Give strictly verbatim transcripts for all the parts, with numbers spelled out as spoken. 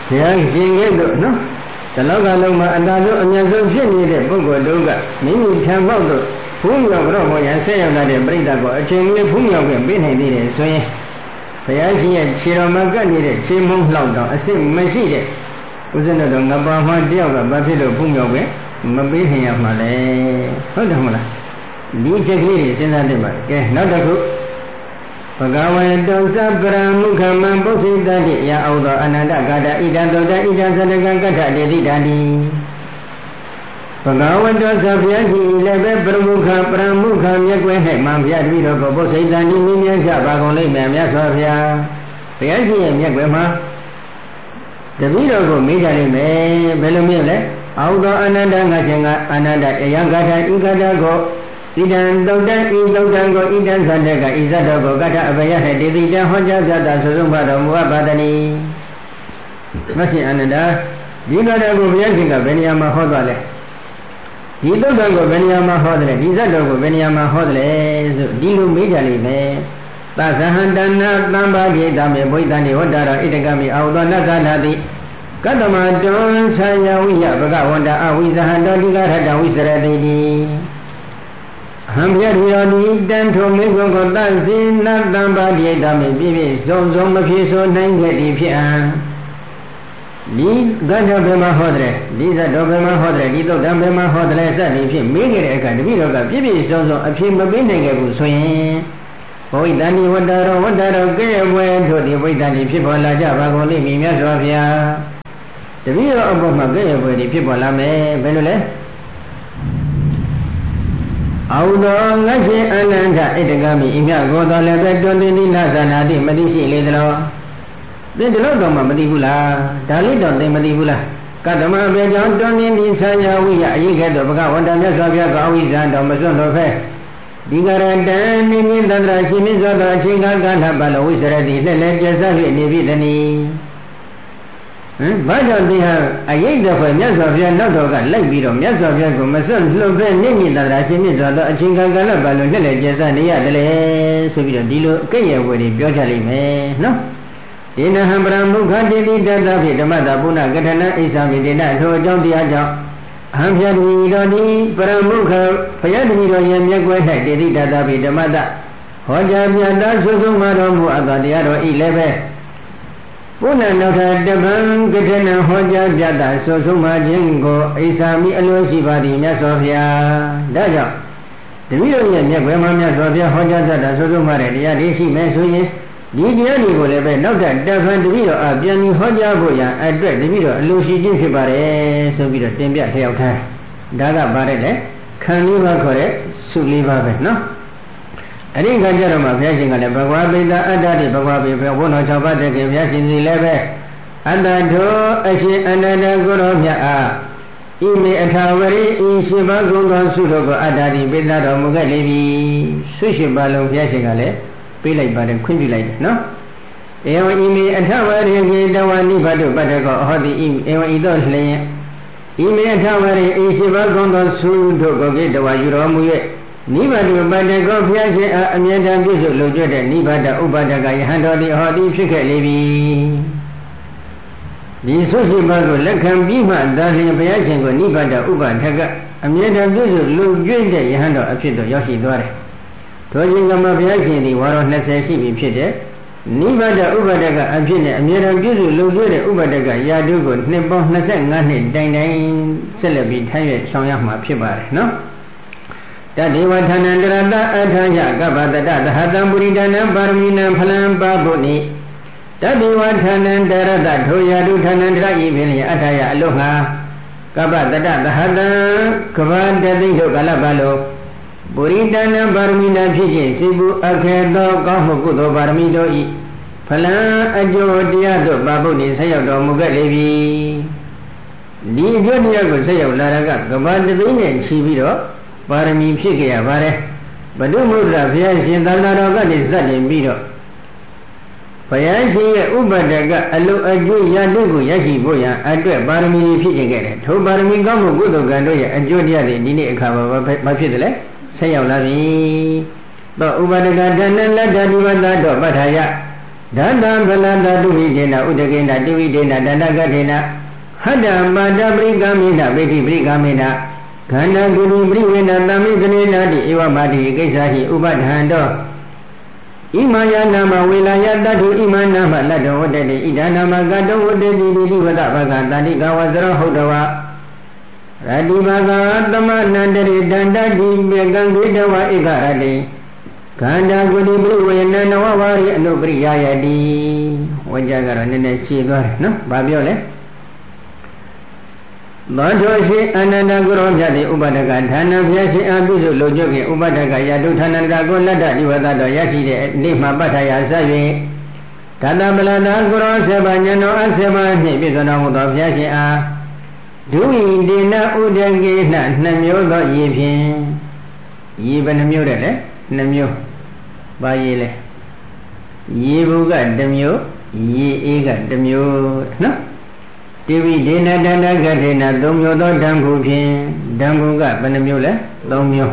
ဘုရားရှင်ကဲ့သို့နော်တလောကလုံးမှာအတားဆုံးအမြတ်ဆုံးဖြစ်နေတဲ့ပုဂ္ဂိုလ်တို့ကမိမိထံပေါက်တို့ဘုရားဘုရားဟောရဆက်ရောက်တဲ့ပြိတ္တာကိုအချိန်ကြီးဘုရားကပေးနိုင်သေးတယ်ဆိုရင်ဘုရားရှင်ရဲ့ခြေတော်မှာကပ်နေတဲ့ခြေမုံလောက်တော့အစ်စ်မရှိတဲ့ဥစ္စနတော်ငပါမှတယောက်ကဘာဖြစ်လို့ဘုရားပဲမပေးခင်ရမှာလဲဟုတ်တယ်မလားဒီချက်ကလေးတွေစဉ်းစားတင်ပါကဲနောက်တစ်ခုဘဂဝေတောသပ္ပရမုခမံပုသိတတိယအောသောအနန္တဂါတဣဒံသောတဣဒံသတကံကထတေတိတံတိဘဂဝေတောသဘုရားကြီးလည်းပဲပရမုခပရမုခမြက်ွယ်၌မှန်ပြတပြီးတော့ကိုပုသိတံတိမြင်းမြတ်ကြပါကုန်လိမ့်မယ်မြတ်စွာဘုရားဘုရားကြီးရဲ့မြက်ွယ်မှာတပည့်တော်ကိုမေးကြလိမ့်မယ်ဘယ်လိုမျိုးလဲအောသောအနန္တငါခြင်းကအနန္တအယံဂါထဤဂါထကိုဣဒံတုတ်တံဤတုတ်တံကိုဣဒံသတ္တကဣဇတ်တော်ကိုကထအဘယဟတေတိတံဟောကြားပြတာဆိုဆုံးပါတော်မူအပ်ပါတည်းမရှင်အနန္တဒီဂါထကိုဘုရားရှင်ကဘယ်နေရာမှာဟောသွားလဲဒီတုတ်တံကိုဘယ်နေရာမှာဟောတယ်ဒီဇတ်တော်ကိုဘယ်နေရာမှာဟောတယ်ဆိုဒီလိုမေးကြလိမ့်မယ်သသဟန္တနာသံပါတိတမေဘုိတံတိဝတ္တရောဣတကမိအောသောနသနာတိကတ္တမတွန်ဆာယဝိယဘဂဝန္တအဝိဇဟတောတိကရတဝိစရတိတိဟံပြတ်ရောတိတန်ထုံမေကုကိုတန့်စင်နတံပါတိတမေပြည့်ပြည့်စုံစုံမဖြစ်ဆိုနိုင်ခဲ့သည်ဖြစ်အံဒီဂတ္ထဘယ်မှာဟောတယ်ဒီဇတ်တော်ဘယ်မှာဟောတယ်ဒီသုတ်တံဘယ်မှာဟောတယ်စသည်ဖြင့်မေးခဲ့တဲ့အခါတပည့်တော်ကပြည့်ပြည့်စုံစုံအဖြစ်မပေးနိုင်ခဲ့ဘူးဆိုရင်ဘဝိတ္တနိဝတ္တရောဝတ္တရောကဲ့ပွဲတို့ဒီဝိတ္တနိဖြစ်ပေါ်လာကြပါကုန်လိမ့်မည်မြတ်စွာဘုရားတပည့်တော်အပေါ်မှာကဲ့ပွဲတွေဖြစ်ပေါ်လာမယ်ဘယ်လိုလဲအောသောငါရှင်အနန္တဣတကမိအမြကိုတော်လည်းပဲတွင်တင်သီလသနာတိမသိရှိလေသလားသင်ဒီလောက်တော့မှမသိဘူးလားဒါလေးတော့သင်မသိဘူးလားကတ္တမဘေကြောင့်တွင်တင်သီဆာယဝိယအရေးကဲ့သို့ဘဂဝန္တမြတ်စွာဘုရားကအဝိဇ္ဇာတော်မစွန့်လို့ဖဲဒီကရတံနိမိတန္တရာရှင်မြတ်စွာသောအချိန်ကာလပလဝိစရတိလက်လည်းပြတ်စား၍နေပြီတည်းဟမ်ဘာကြောင့်ဒီဟာအရေးတော်ခွေမြတ်စွာဘုရားနောက်တော်ကလိုက်ပြီးတော့မြတ်စွာဘုရားကိုမစွန့်လွတ်ဖဲနိမိတန္တရာရှင်မြတ်စွာသောအချိန်ကာလပလလက်လည်းပြတ်စားနေရတယ်လေဆိုပြီးတော့ဒီလိုအကဲ့ရဲ့ဝေတွေပြောကြလိမ့်မယ်နော်ဒေနဟံပရမုခတိတိတတ္တဖိဓမ္မတာပုဏ္ဏကထဏအိသမိဒေနထိုအကြောင်းတရားကြောင့်အဟံဖြတ်တိတော်ဒီပရမုခဘုရားတပည့်တော်ရဲ့မျက်ကွယ်၌တေတိတတ္တဖိဓမ္မတာဟောကြားပြတာဆုဆုံးမတော်မူအပ်သောတရားတော်ဤလည်းပဲပုဏ္ဏနောက်ထပ်တပံကထဏဟောကြားပြတာဆုဆုံးမခြင်းကိုအိသမိအလိုရှိပါသည်မြတ်စွာဘုရားဒါကြောင့်တပည့်တော်ရဲ့မျက်ကွယ်မှာမြတ်စွာဘုရားဟောကြားပြတာဆုဆုံးမတဲ့တရားတွေရှိမယ်ဆိုရင်ဒီတရားတွေကိုလည်းပဲနောက်ထပ်တပံတပည့်တော်အပြန်ပြီးဟောကြားဖို့ရန်အတွက်တပည့်တော်အလိုရှိခြင်းဖြစ်ပါတယ်ဆိုပြီးတော့တင်ပြထရောက်ထားဒါကပါတယ်လေခံလေးပါခေါ်တဲ့စုလေးပါပဲနော်အဲ့ဒီခါကျတော့မှဘုရားရှင်ကလည်းဘဂဝါပိတအတ္တတိဘဂဝါပိဘုန်းတော်၆ပါးတည်းကဘုရားရှင်စီလည်းပဲအတ္တထောအရှင်အနန္တကိုရောမြတ်အားဤမေအထာဝရိဤရှင်ပါးကုံသောစုတော်ကိုအတ္တတိပိတတော်မူခဲ့လေပြီဆုရှင်ပါလုံးဘုရားရှင်ကလည်းပေးလိုက်ပါတယ်ခွင့်ပြုလိုက်တယ်နော်ဧဝံဤမေအထဝရိကေတဝနိဗ္ဗတုပတ္တကောဟောတိဧဝံဤသို့လျင်ဤမေအထဝရိဤရှိဘကုံသောသုတို့ကိုကေတဝယူတော်မူ၍နိဗ္ဗတုပတ္တကောဘုရားရှင်အားအမြဲတမ်းပြည့်စုံလုံကျွတ်တဲ့နိဗ္ဗတဥပဒကယဟန်တော်သည်ဟောတိဖြစ်ခဲ့လေပြီဒီသုရှိဘကိုလက်ခံပြီးမှသာလျှင်ဘုရားရှင်ကိုနိဗ္ဗတဥပဒကအမြဲတမ်းပြည့်စုံလုံကျွတ်တဲ့ယဟန်တော်အဖြစ်သို့ရောက်ရှိသွားတယ်ထိုရှင်ကမှဘုရားရှင်သည်ဝါတော်၂၀ရှိပြီဖြစ်တဲ့နိဗ္ဗာန်ဥပဒကအဖြစ်နဲ့အမြဲတမ်းပြုစုလုံကျွတဲ့ဥပဒကရာထုကိုနှစ်ပေါင်း၂၅နှစ်တိုင်တိုင်ဆက်လက်ပြီးထမ်းရွက်ဆောင်ရမှာဖြစ်ပါတယ်နော်တတေဝဌာနန္တရတအထာယကပ္ပတတသဟတံပုရိဒနံပါရမီနံဖလံပါပုနိတတေဝဌာနန္တရတထိုရာထုဌာနန္တရဤဖြင့်အထာယအလို့ငါကပ္ပတတသဟတံကဗ္ဗတသိတို့ကလပ်ပါလို့ပုရိဒနံပါရမီနံဖြစ်ခြင်းစိပုအခေသောကောင်းမှုကုသိုလ်ပါရမီတို့ဤဖလံအကျိုးတရားတို့ပါပုနိဆက်ရောက်တော်မူခဲ့လေပြီဒီအကျိုးတရားကိုဆက်ရောက်လာတာကကဗ္ဗတသိနဲ့ချီပြီးတော့ပါရမီဖြစ်ကြရပါတယ်ဘဒုမုဒ္ဒဘုရားရှင်သန္တာတော်ကနေစတင်ပြီးတော့ဘုရားရှင်ရဲ့ဥပဒကအလိုအကျိုးရတုကိုရရှိဖို့ရန်အတွက်ပါရမီဖြစ်ခြင်းခဲ့တယ်ထိုပါရမီကောင်းမှုကုသိုလ်ကံတို့ရဲ့အကျိုးတရားတွေဒီနေ့အခါမှာမဖြစ်တယ်လေဆက်ရောက်လာပြီသောဥပဒကဒါနလတ္တဒီဝတ္တတော့ပဋ္ဌာယဓာတံဗလတတုဝိဒေနဥဒကေနတိဝိဒေနဒန္တကထေနဟတ္တပါဒပရိကမိနပိဋိပရိကမိနခန္ဓာကုတိပရိဝေနသမိသနေနာတိဧဝမာတိကိစ္စဟိဥပဒဟံတောဣမယနာမဝေလာယတတ္ထုဣမနာမလတ္တဝတ္တတိဣဒာနာမကတောဝတ္တတိတိတိဝတ္တဘဂတတိကဝဇရောဟုတ်တော်ရတိဘဂသမနန္တရိတန္တတိမေကံခေတဝဧကရတိခန္ဓာကုတိပရိဝေနနဝဝါရိအနုပရိယာယတိဝကြကတော့နည်းနည်းရှင်းသွားတယ်နော်ဘာပြောလဲသောတောရှိအနန္တကုရောမြတ်တိဥပဒကဌာနပြည့်ရှိအပိစုလုံကျွတ်ခင်ဥပဒကယတုဌာနတကိုလတ္တဒီဝတ္တတော်ရရှိတဲ့နေ့မှာပဋ္ဌာယဆက်၍ဓာတပလတာကုရောဆေပါဉာဏ်တော်အဆေပါနှင့်ပြည့်စုံတော်မူသောဘုရားရှင်အားဒုဝိဒေနဥဒကေနနှမျိုးသောရည်ဖြင့်ရည်ဘယ်နှမျိုးတဲ့လဲနှမျိုးပါရည်လဲရည်ဘူးကတစ်မျိုးရည်အေးကတစ်မျိုးနော်တိဝိဒေနတန္တကထေနသုံးမျိုးသောဓမ္မခုဖြင့်ဓမ္မခုကဘယ်နှမျိုးလဲသုံးမျိုး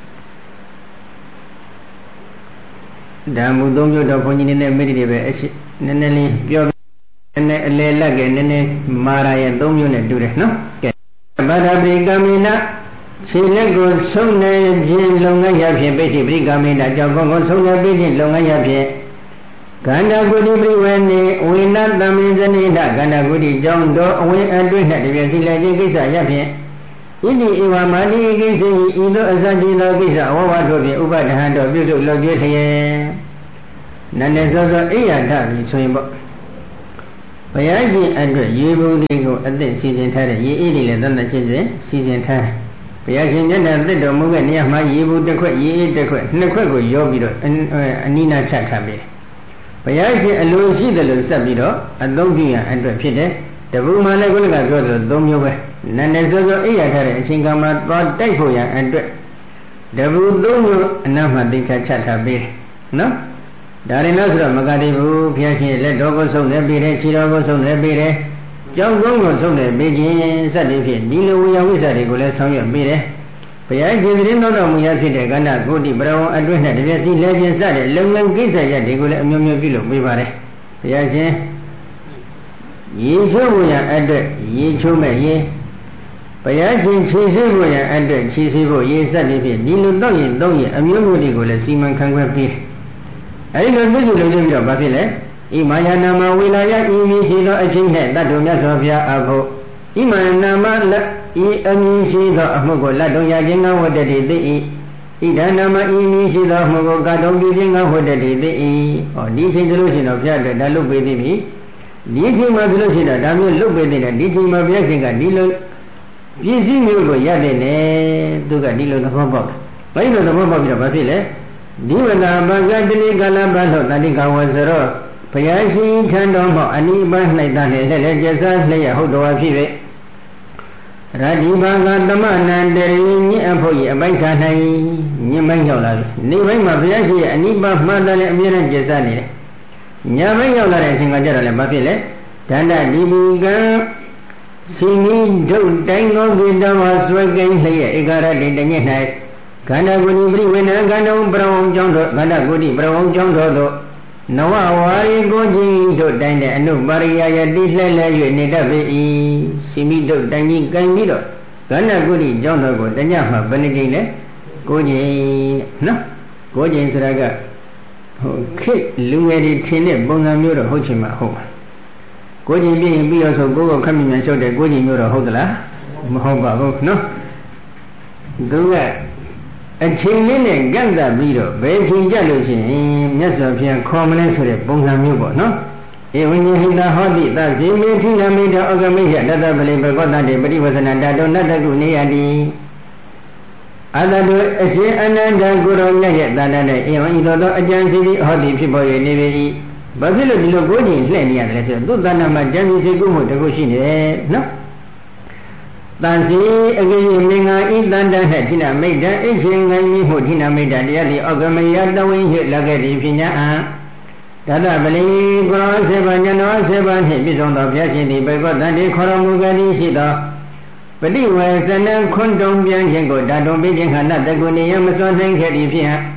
ဓမ္မခုသုံးမျိုးတော့ဘုန်းကြီးနည်းနည်းမိတိတွေပဲအရှိနည်းနည်းလေးပြောနည်းနည်းအလေလက်ကနည်းနည်းမာရာရဲ့သုံးမျိုးနဲ့တူတယ်နော်ကဲဘာဒပိကမိနခြေလက်ကိုဆုံးနေခြင်းလုံငန်းရဖြင့်ပိဋိပရိကမိနကြောင့်ကောင်းကောင်းဆုံးနေပိဋိလုံငန်းရဖြင့်ခန္ဓာကုတိပရိဝေနေဝိနတမိဇနိဒခန္ဓာကုတိကြောင့်တော်အဝိအတွင်း၌တပြည့်စီလည်းခြင်းကိစ္စရဖြင့်ဣတိဧဝမာတိကိစ္စဤသို့အစရှိသောကိစ္စဝဝတို့ဖြင့်ဥပဒဟံတော်ပြုစုလောကျွေးလျက်နန္ဒေစောစောအိယာထပြီးဆိုရင်ပေါ့ဘုရားရှင်အတွက်ရေဘူးတွေကိုအသက်စီစဉ်ထားတဲ့ရေအေးတွေလည်းသတ်သတ်ချင်းချင်းစီစဉ်ထားဘုရားရှင်မျက်နှာသက်တော်မူတဲ့နေရာမှာရေဘူးတစ်ခွက်ရေအေးတစ်ခွက်နှစ်ခွက်ကိုရောပြီးတော့အနိနာချထားပြီးဘုရားရှင်အလိုရှိတယ်လို့စက်ပြီးတော့အသုံးပြုရန်အတွက်ဖြစ်တယ်တပူမှလည်းခုနကပြောသလိုသုံးမျိုးပဲနန္ဒေစောစောအိယာထားတဲ့အချိန်ကမှသွားတိုက်ဖို့ရန်အတွက်တပူသုံးမျိုးအနာမှသိချချထားပြီးနော်ဒါရင်လို့ဆိုတော့မကတိဘူးဘုရားရှင်လက်တော်ကိုဆုံးနေပြီးတယ်ခြေတော်ကိုဆုံးနေပြီးတယ်ကြောင်းကုန်းကိုဆုံးနေပြီးခြင်းစသည်ဖြင့်ဒီလိုဝိယဝိဇ္ဇာတွေကိုလည်းဆောင်ရွက်ပြီးတယ်ဘုရားရှင်သတင်းတော်တော်မူရဖြစ်တဲ့ကဏ္ဍကုတိပရဝံအတွင်းနဲ့တပြည့်စီလဲခြင်းစတဲ့လုံငန်းကိစ္စရပ်တွေကိုလည်းအမျိုးမျိုးပြုလုပ်ပေးပါတယ်ဘုရားရှင်ရေချိုးဖို့ရအတွက်ရေချိုးမဲ့ရေဘုရားရှင်ခြေဆေးဖို့ရအတွက်ခြေဆေးဖို့ရေစသည်ဖြင့်ဒီလိုတော့ရင်တော့ရင်အမျိုးမျိုးတွေကိုလည်းစီမံခန့်ခွဲပေးအဲဒီလိုပြုစုလုပ်ပြီးတော့ဘာဖြစ်လဲဣမယနာမဝေလာယဤမည်ရှိသောအချင်းနဲ့တတ်တော်မြတ်စွာဘုရားအဖို့ဣမနာမလက်ဤအမည်ရှိသောအမှုကိုလက်တော်ရခြင်းကဝတ္တတိသိ၏ဣဒနာမဤမည်ရှိသောအမှုကိုကတော်ပြုခြင်းကဝတ္တတိသိ၏ဟောဒီချိန်သလိုရှင်တော်ဘုရားအတွက်ဒါလုပ်ပေးသည်ပြီဒီချိန်မှာသလိုရှင်တော်ဒါမျိုးလုပ်ပေးတဲ့ဒီချိန်မှာဘုရားရှင်ကဒီလိုပြည့်စည်မျိုးကိုရတဲ့နဲ့သူကဒီလိုသဘောပေါက်တယ်ဘယ်လိုသဘောပေါက်ပြီးတော့ဘာဖြစ်လဲဒီဝနာဘဂတတိကလဘသောတတိကဝဇရောဘုရားရှင်ထံတော်မှာအနိဗ္ဗာန်၌တည်းလည်းလည်းကျဆာလျက်ဟုတ်တော်ဖြစ်၍ရတိဘာကသမနန္တရိညအဖို့၏အပိုက်ခါ၌ညင်မိုင်းရောက်လာပြီနေပိုင်းမှာဘုရားရှင်ရဲ့အနိဗ္ဗာန်မှန်တယ်လည်းအမြဲတမ်းကျဆာနေတယ်ညပိုင်းရောက်လာတဲ့အချိန်ကကြတော့လည်းမဖြစ်လေဒန္တဒီဘူကံစီမီဒုတ်တိုင်းသောကိတဝါဆွဲကိန်းလျက်ဧကရတိတညက်၌ခန္ဓာကုတိပရိဝေနခန္ဓာပရဝံကြောင့်တို့ခန္ဓာကုတိပရဝံကြောင့်တို့တို့နဝဝါရီကိုကြီးတို့တိုင်းတဲ့အနုပါရိယာယတိလှဲ့လဲ၍နေတတ်ပေ၏စီမိတို့တိုင်းကြီးကင်ပြီးတော့ခန္ဓာကုတိကြောင့်တို့ကိုတညမှာဘယ်နှကြိမ်လဲကိုကြီးနော်ကိုကြီးဆိုတာကဟိုခေလူငယ်တွေထင်တဲ့ပုံစံမျိုးတော့ဟုတ်ချင်မှာဟုတ်ပါကိုကြီးပြင်းပြီးတော့ဆိုကိုယ်ကိုခက်မြင်မြန်ရှုပ်တဲ့ကိုကြီးမျိုးတော့ဟုတ်သလားမဟုတ်ပါဘူးနော်သူကအချိန်လေးနဲ့ကန့်သတ်ပြီးတော့ဘယ်ချိန်ကြလို့ရှိရင်မြတ်စွာဘုရားခေါ်မလဲဆိုတဲ့ပုံစံမျိုးပေါ့နော်ဧဝံညဟိတဟောတိသဇေမေထိနာမိတဩကမိယတတပလိဘဂဝတ္တေပရိဝဇနတတောနတကုနေယတိအတတုအရှင်အနန္တကုရောမြတ်ရဲ့တဏ္ဍနဲ့ဧဝံဤသို့သောအကျဉ်းစီဟောတိဖြစ်ပေါ်၍နေပေ၏ဘာဖြစ်လို့ဒီလိုကိုယ်ကြီးလှည့်နေရတယ်လဲဆိုတော့သူ့တဏ္ဍမှာကျမ်းစီစိတ်ကုမှုတကုရှိနေတယ်နော်တန်စီအကိယမင်္ဂဤတန္တဟထိနာမိတ်တံအိရှင်ငိုင်းမိမှုထိနာမိတ်တံတရားတိဩကမယတဝိဟိလကတိပညာအံတတပလိကုရောဆေဘညနောဆေဘနှင့်ပြည့်စုံသောဘုရားရှင်သည်ဘေကောတန်တိခေါ်တော်မူကြသည်ရှိသောပฏิဝေစနံခွန်းတုံပြန်ခြင်းကိုဓာတုံပိခြင်းခန္ဓာတကုနေယမစွမ်းနိုင်ခဲ့သည်ဖြင့်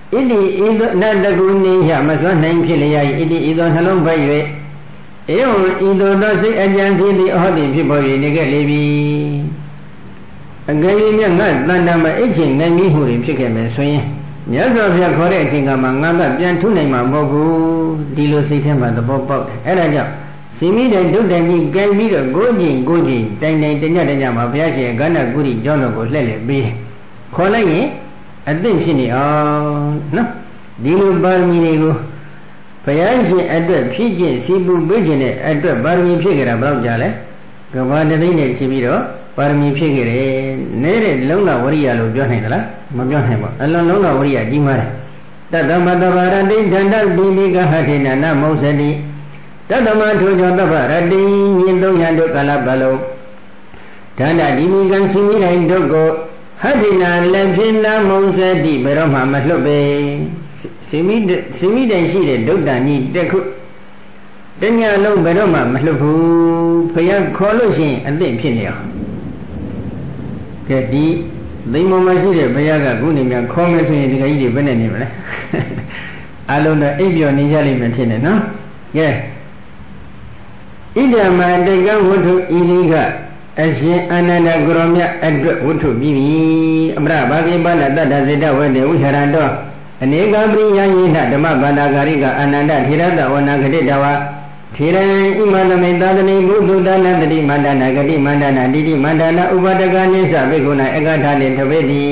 ဣတိဤသို့နတ်တကူနေရမစွမ်းနိုင်ဖြစ်လျာဣတိဤသို့နှလုံးပိုက်၍ဧဝံဤသို့သောစိတ်အကြံစီသည်အဟောတိဖြစ်ပေါ်၍နေခဲ့လေပြီအကယ်၍မြတ်ငါတန်တမအိတ်ချင်နိုင်မိမှုတွေဖြစ်ခဲ့မယ်ဆိုရင်မြတ်စွာဘုရားခေါ်တဲ့အချိန်ကမှငါကပြန်ထုနိုင်မှာမဟုတ်ဘူးဒီလိုစိတ်ထဲမှာသဘောပေါက်တယ်အဲဒါကြောင့်စီမိတိုင်ဒုတိုင်ကြီးကြိုင်ပြီးတော့ကိုးကြိမ်ကိုးကြိမ်တိုင်တိုင်တညတညမှာဘုရားရှင်ကန္နကုရိကျောင်းတော်ကိုလှည့်လည်ပြီးခေါ်လိုက်ရင်အသိဖြစ်နေအောင်နော်ဒီလိုပါရမီတွေကိုဘုရားရှင်အတွက်ဖြည့်ကျင့်စီပူပေးခြင်းနဲ့အတွက်ပါရမီဖြည့်ကြတာဘယ်တော့ကြာလဲကဘာတသိန်းနဲ့ရှိပြီးတော့ပါရမီဖြည့်ကြတယ်နေတဲ့လုံးလဝရိယလို့ပြောနိုင်သလားမပြောနိုင်ပါဘူးအလုံးလုံးလဝရိယကြီးမားတယ်တတ္တမတဘာရတိဒန္တတိမိကဟထေနနမောစတိတတ္တမထိုကြောင့်တပ္ပရတိညင်သုံးရတို့ကာလပတ်လုံးဒန္တတိမိကံစီမိတိုင်းတို့ကိုဟထေနလည်းဖြစ်နာမောစတိဘယ်တော့မှမလွတ်ပေစီမိစီမိတိုင်းရှိတဲ့ဒုတ်တန်ကြီးတက်ခုတညလုံးဘယ်တော့မှမလွတ်ဘူးဖယားခေါ်လို့ရှိရင်အသိဖြစ်နေအောင်ကဲဒီသိမမရှိတဲ့ဘုရားကခုနေမြန်ခေါ်မယ်ဆိုရင်ဒီကကြီးတွေဘယ်နဲ့နေမလဲအလုံးတော့အိပ်ပျော်နေကြလိမ့်မယ်ဖြစ်နေနော်ကဲဣဒမတေကဝတ္ထုဤလေးကအရှင်အာနန္ဒကိုရောမြတ်အတွက်ဝတ္ထုပြီးပြီအမရဘာဂိပါဏတတ္တစေတဝေတေဝိဟရတောအနေကပရိယယေနဓမ္မဗန္ဒာဂရိကအာနန္ဒထေရတဝနာဂတိတဝါထေရံဣမသမိသာသနိဘုဒ္ဓဒါနတတိမန္တနာဂတိမန္တနာတိတိမန္တနာဥပဒကနိစ္စဘိက္ခုနာအကထာနေတပိတိ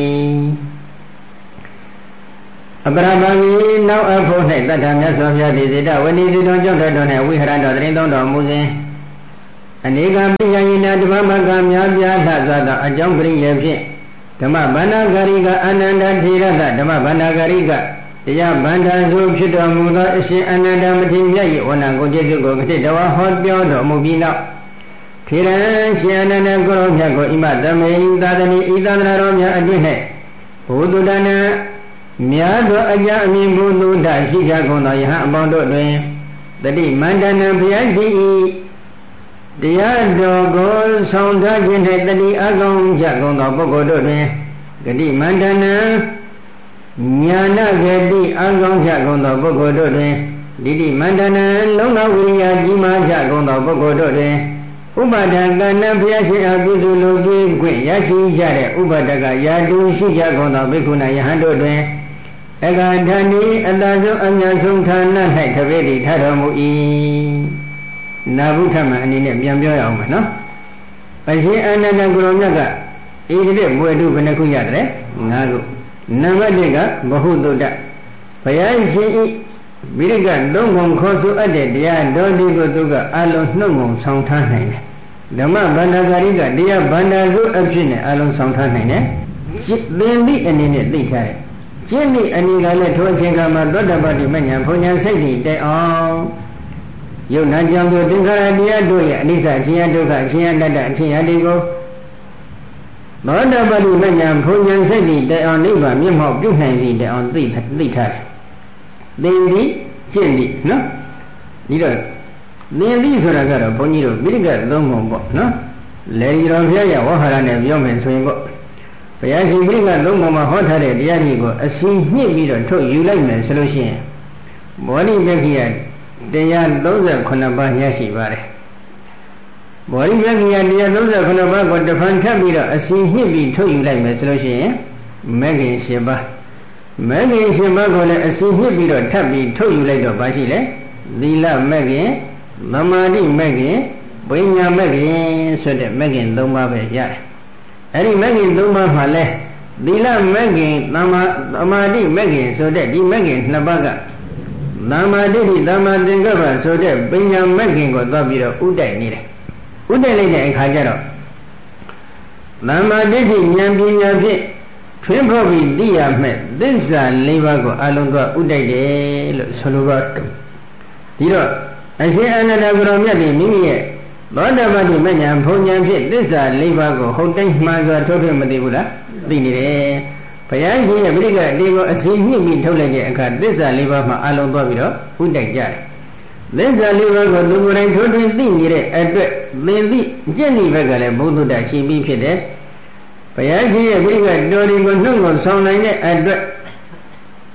အပရမဂိနောက်အဖို့၌တတ္ထမြတ်စွာဘုရားဒီစေတဝဏီတိတော်ကြောင့်တော်နဲ့ဝိဟရတော်တရင်သုံးတော်မူစဉ်အနေကပိယယေနဓမ္မမကများပြားလှစွာသောအကြောင်းပရိယေဖြင့်ဓမ္မဗန္ဒာဂရိကအာနန္ဒထေရတဓမ္မဗန္ဒာဂရိကတရားဗန္ဒာဆိုဖြစ်တော်မူသောအရှင်အာနန္ဒမထေရမြတ်၏ဝဏ္ဏကိုကျေးဇူးကိုကတိတဝါဟောပြောတော်မူပြီးနောက်ထေရရှင်အာနန္ဒကိုရောမြတ်ကိုဣမသမေသာသနိဤသာသနာတော်များအတွင်း၌ဘုဒ္ဓဒါနများသောအကြအမြင်ဘုဒ္ဓရှိကြကုန်သောယဟအပေါင်းတို့တွင်တတိမန္တနာဘုရားရှိ၏တရားတော်ကိုဆောင်ထားခြင်း၌တတိအကောင်ကြကုန်သောပုဂ္ဂိုလ်တို့တွင်ဂတိမန္တနာညာနာဂတိအကောင်ကြကုန်သောပုဂ္ဂိုလ်တို့တွင်ဒီတိမန္တနာလုံးလဝိရိယကြီးမားကြကုန်သောပုဂ္ဂိုလ်တို့တွင်ဥပဒကနာဘုရားရှင်အပြုစုလိုကြည်ခွင့်ရရှိကြတဲ့ဥပဒကယာတုရှိကြကုန်သောဘိက္ခုနာယဟန်တို့တွင်အကဌာနိအတ္တဆုံးအမြတ်ဆုံးဌာန၌တပိတိထတော်မူ၏နာဘုထမအနေနဲ့ပြန်ပြောရအောင်မယ်နော်အရှင်အာနန္ဒကိုရောမြတ်ကဧကတိဘွယ်တုဘယ်နှခုရတယ်ငါးခုနံပါတ်တစ်ကဘဟုတုတ္တဘုရားရှင်ဤမိရိကသုံးခုခေါ်ဆိုအပ်တဲ့တရားတော်ဒီကိုသူကအလုံးနှုတ်ငုံဆောင်ထားနိုင်တယ်ဓမ္မဗန္ဒာဂရိကတရားဗန္ဒာစုအဖြစ်နဲ့အလုံးဆောင်ထားနိုင်တယ်သင်္တိအနေနဲ့သိထားတယ်ကျင့်သည့်အနေကလည်းထိုအချိန်ကမှသောတပတိမဉ္ဇဉ်ဘုံဉ္ဇဉ်စိတ်တည်တဲ့အောင်ယုတ်နာကြောင့်သူသင်္ခါရတရားတို့ရဲ့အနိစ္စအချင်းအဒုက္ခအချင်းအတ္တအချင်းအတ္တိကိုသောတပတိမဉ္ဇဉ်ဘုံဉ္ဇဉ်စိတ်တည်တဲ့အောင်နိဗ္ဗာန်မျက်မှောက်ပြုနိုင်သည့်တဲ့အောင်သိသိထားတယ်သင်္တိကျင့်သည့်နော်ဒီတော့သင်္တိဆိုတာကတော့ဘုန်းကြီးတို့မိရိကသုံးပုံပေါ့နော်လေဒီတော်ဘုရားရဲ့ဝဟရနဲ့ပြောမယ်ဆိုရင်ပေါ့ဘုရားရှင်မိရိကသုံးပုံမှာဟောထားတဲ့တရားတွေကိုအစီညှစ်ပြီးတော့ထုတ်ယူလိုက်မယ်ဆိုလို့ရှိရင်မောရိမက္ခိယတရားသုံးဆယ်ခုနှစ်ပါးရရှိပါတယ်မောရိမက္ခိယတရားသုံးဆယ်ခုနှစ်ပါးကိုတဖန်ထပ်ပြီးတော့အစီညှစ်ပြီးထုတ်ယူလိုက်မယ်ဆိုလို့ရှိရင်မဂ္ဂင်၈ပါးမဂ္ဂင်၈ပါးကိုလည်းအစီညှစ်ပြီးတော့ထပ်ပြီးထုတ်ယူလိုက်တော့ဘာရှိလဲသီလမဂ္ဂင်သမာဓိမဂ္ဂင်ပညာမဂ္ဂင်ဆိုတဲ့မဂ္ဂင်၃ပါးပဲရတယ်အဲ့ဒီမဂ္ဂင်၃ပါးမှာလဲသီလမဂ္ဂင်သမာသမာဓိမဂ္ဂင်ဆိုတဲ့ဒီမဂ္ဂင်နှစ်ပါးကသမာဓိတိသမာသင်္ကပ္ပဆိုတဲ့ပညာမဂ္ဂင်ကိုသွားပြီးတော့ဥတိုက်နေတယ်ဥတိုက်လိုက်တဲ့အခါကျတော့သမာဓိတိဉာဏ်ပညာဖြင့်ထွင်းဖောက်ပြီးသိရမယ်သစ္စာ၄ပါးကိုအလုံးသွားဥတိုက်တယ်လို့ဆိုလိုပါဒီတော့အရှင်အာနန္ဒကိုရောမြတ်ဒီမိမိရဲ့သောတပတိမဉ္ဇဉ်ဘုံဉ္ဇဉ်ဖြင့်သစ္စာ၄ပါးကိုဟုတ်တိုင်းမှန်စွာထုတ်ထုတ်မသိဘူးလားသိနေတယ်ဘုရားရှင်ရဲ့ပြိဋ္ဌာန်လေးကိုအစီညှိပြီးထုတ်လိုက်တဲ့အခါသစ္စာ၄ပါးမှာအလုံးသွားပြီးတော့ဥတိုက်ကြတယ်သစ္စာ၄ပါးကိုသူကိုယ်တိုင်ထုတ်ထွင်းသိနေတဲ့အတွက်သင်သိကျင့်သည့်ဘက်ကလည်းဘုဒ္ဓတရှိပြီးဖြစ်တယ်ဘုရားရှင်ရဲ့ပြိဋ္ဌာန်တော်ဒီကိုနှုတ်ကိုဆောင်နိုင်တဲ့အတွက်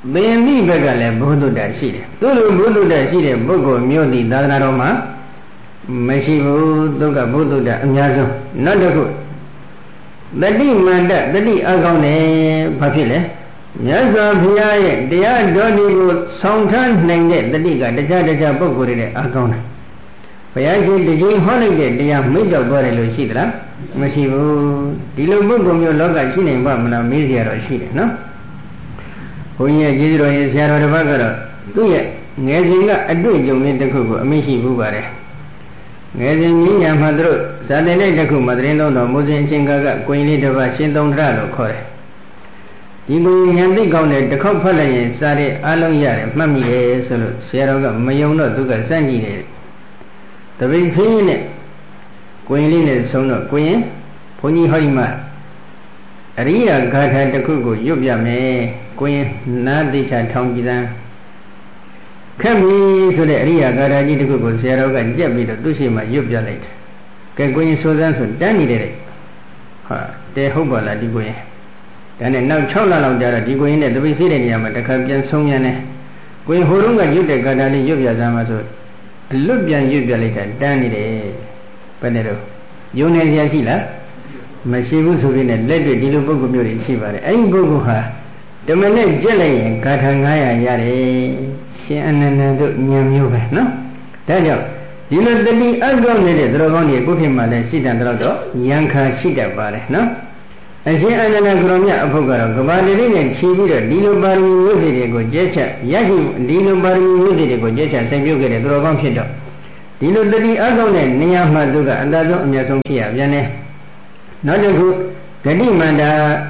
သင်္တိဘက်ကလည်းဘုဒ္ဓတ္တရှိတယ်သူလိုဘုဒ္ဓတ္တရှိတဲ့ပုဂ္ဂိုလ်မျိုးဒီသာသနာတော်မှာမရှိဘူးသူကဘုဒ္ဓတ္တအများဆုံးနောက်တစ်ခုတတိမန္တတတိအကောင်းတယ်ဘာဖြစ်လဲမြတ်စွာဘုရားရဲ့တရားတော်ဒီကိုဆောင်ထမ်းနိုင်တဲ့တတိကတခြားတခြားပုဂ္ဂိုလ်တွေတဲ့အကောင်းတယ်ဘုရားရှင်တကြီးဟောလိုက်တဲ့တရားမိတ်တော့သွားတယ်လို့ရှိသလားမရှိဘူးဒီလိုပုဂ္ဂိုလ်မျိုးလောကရှိနိုင်ပါမလားမေးစရာတော့ရှိတယ်နော်ဘုန်းကြီးရဲ့ကျေးဇူးတော်ရှင်ဆရာတော်တစ်ပါးကတော့သူ့ရဲ့ငယ်စဉ်ကအတွေ့အကြုံလေးတစ်ခုကိုအမိရှိဘူးပါတယ်ငယ်စဉ်မြညာမှာသူတို့ဇာတင်တဲ့တစ်ခုမှာသတင်းတော်မိုးစင်အချင်းကကကိုရင်လေးတစ်ပါးရှင်သုံးထရလို့ခေါ်တယ်ဒီကိုဉာဏ်သိကောင်းတဲ့တစ်ခေါက်ဖတ်လိုက်ရင်စားတဲ့အလုံးရတယ်မှတ်မိတယ်ဆိုလို့ဆရာတော်ကမယုံတော့သူကစမ်းကြည့်တယ်တပိတ်ချင်းနဲ့ကိုရင်လေးနဲ့ဆုံးတော့ကိုရင်ဘုန်းကြီးဟောဒီမှာအရိယာဂါထာတစ်ခုကိုရွတ်ပြမယ်ကိုရင်နားသိချထောင်ကြည့်သမ်းခက်ပြီဆိုတဲ့အရိယာဂါထာကြီးတစ်ခုကိုဆရာတော်ကကြက်ပြီးတော့သူ့ရှိမှရွတ်ပြလိုက်တယ်ကဲကိုရင်ဆိုစမ်းဆိုတန်းနေတယ်တဲ့ဟာတဲဟုတ်ပါလားဒီကိုရင်ဒါနဲ့နောက်၆လလောက်ကြာတော့ဒီကိုရင်နဲ့တပိတ်စီးတဲ့နေရာမှာတစ်ခါပြန်ဆုံးပြန်တယ်ကိုရင်ဟိုတုန်းကရွတ်တဲ့ဂါထာလေးရွတ်ပြစမ်းမှာဆိုအလွတ်ပြန်ရွတ်ပြလိုက်တာတန်းနေတယ်ဘယ်နဲ့တော့ယုံနေစရာရှိလားမရှိဘူးဆိုပြီးနဲ့လက်တွေ့ဒီလိုပုဂ္ဂိုလ်မျိုးတွေရှိပါတယ်အဲ့ဒီပုဂ္ဂိုလ်ဟာဓမ္မနဲ့ကြက်လိုက်ရင်ဂါထာန၅ရာရတယ်ရှင်အနန္ဒာတို့ဉာဏ်မျိုးပဲနော်ဒါကြောင့်ဒီလိုတတိအကောင်းနေတဲ့သတော်ကောင်းတွေကိုဖြစ်မှလည်းရှိတယ်တော့ယံခါရှိတတ်ပါတယ်နော်အရှင်အနန္ဒာကရောမြတ်အဖို့ကတော့ကဘာတိနဲ့ခြီးပြီးတော့ဒီလိုပါရမီဝိသေတွေကိုကျဲချက်ရရှိဒီလိုပါရမီဝိသေတွေကိုကျဲချက်ဆက်ပြုတ်ခဲ့တဲ့သတော်ကောင်းဖြစ်တော့ဒီလိုတတိအကောင်းတဲ့နေရာမှာသူကအတ္တဆုံးအမြတ်ဆုံးဖြစ်ရပြန်တယ်နောက်တစ်ခုဂတိမန္တာ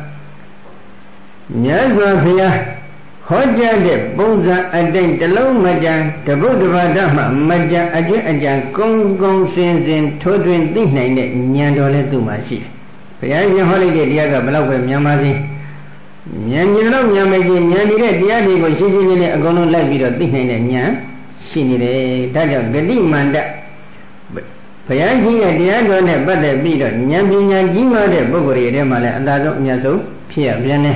မြတ်စွာဘုရားဟောကြားတဲ့ပုံစံအတိုင်းတလုံးမကြံတပုတ်တပါဒမှမကြံအကျွတ်အကြံကုန်းကုန်းစင်စင်ထိုးထွင်းသိနိုင်တဲ့ဉာဏ်တော်လည်းသူ့မှာရှိတယ်ဘုရားရှင်ဟောလိုက်တဲ့တရားကဘယ်လောက်ပဲမြန်ပါစေဉာဏ်ကြီးတော့ဉာဏ်မကြီးဉာဏ်နေတဲ့တရားတွေကိုရှင်းရှင်းလင်းလင်းအကုန်လုံးလိုက်ပြီးတော့သိနိုင်တဲ့ဉာဏ်ရှိနေတယ်ဒါကြောင့်ဂတိမန္တဘုရားကြီးရဲ့တရားတော်နဲ့ပတ်သက်ပြီးတော့ဉာဏ်ပညာကြီးမားတဲ့ပုဂ္ဂိုလ်တွေထဲမှာလည်းအသာဆုံးအမြတ်ဆုံးဖြစ်ရပြန်တယ်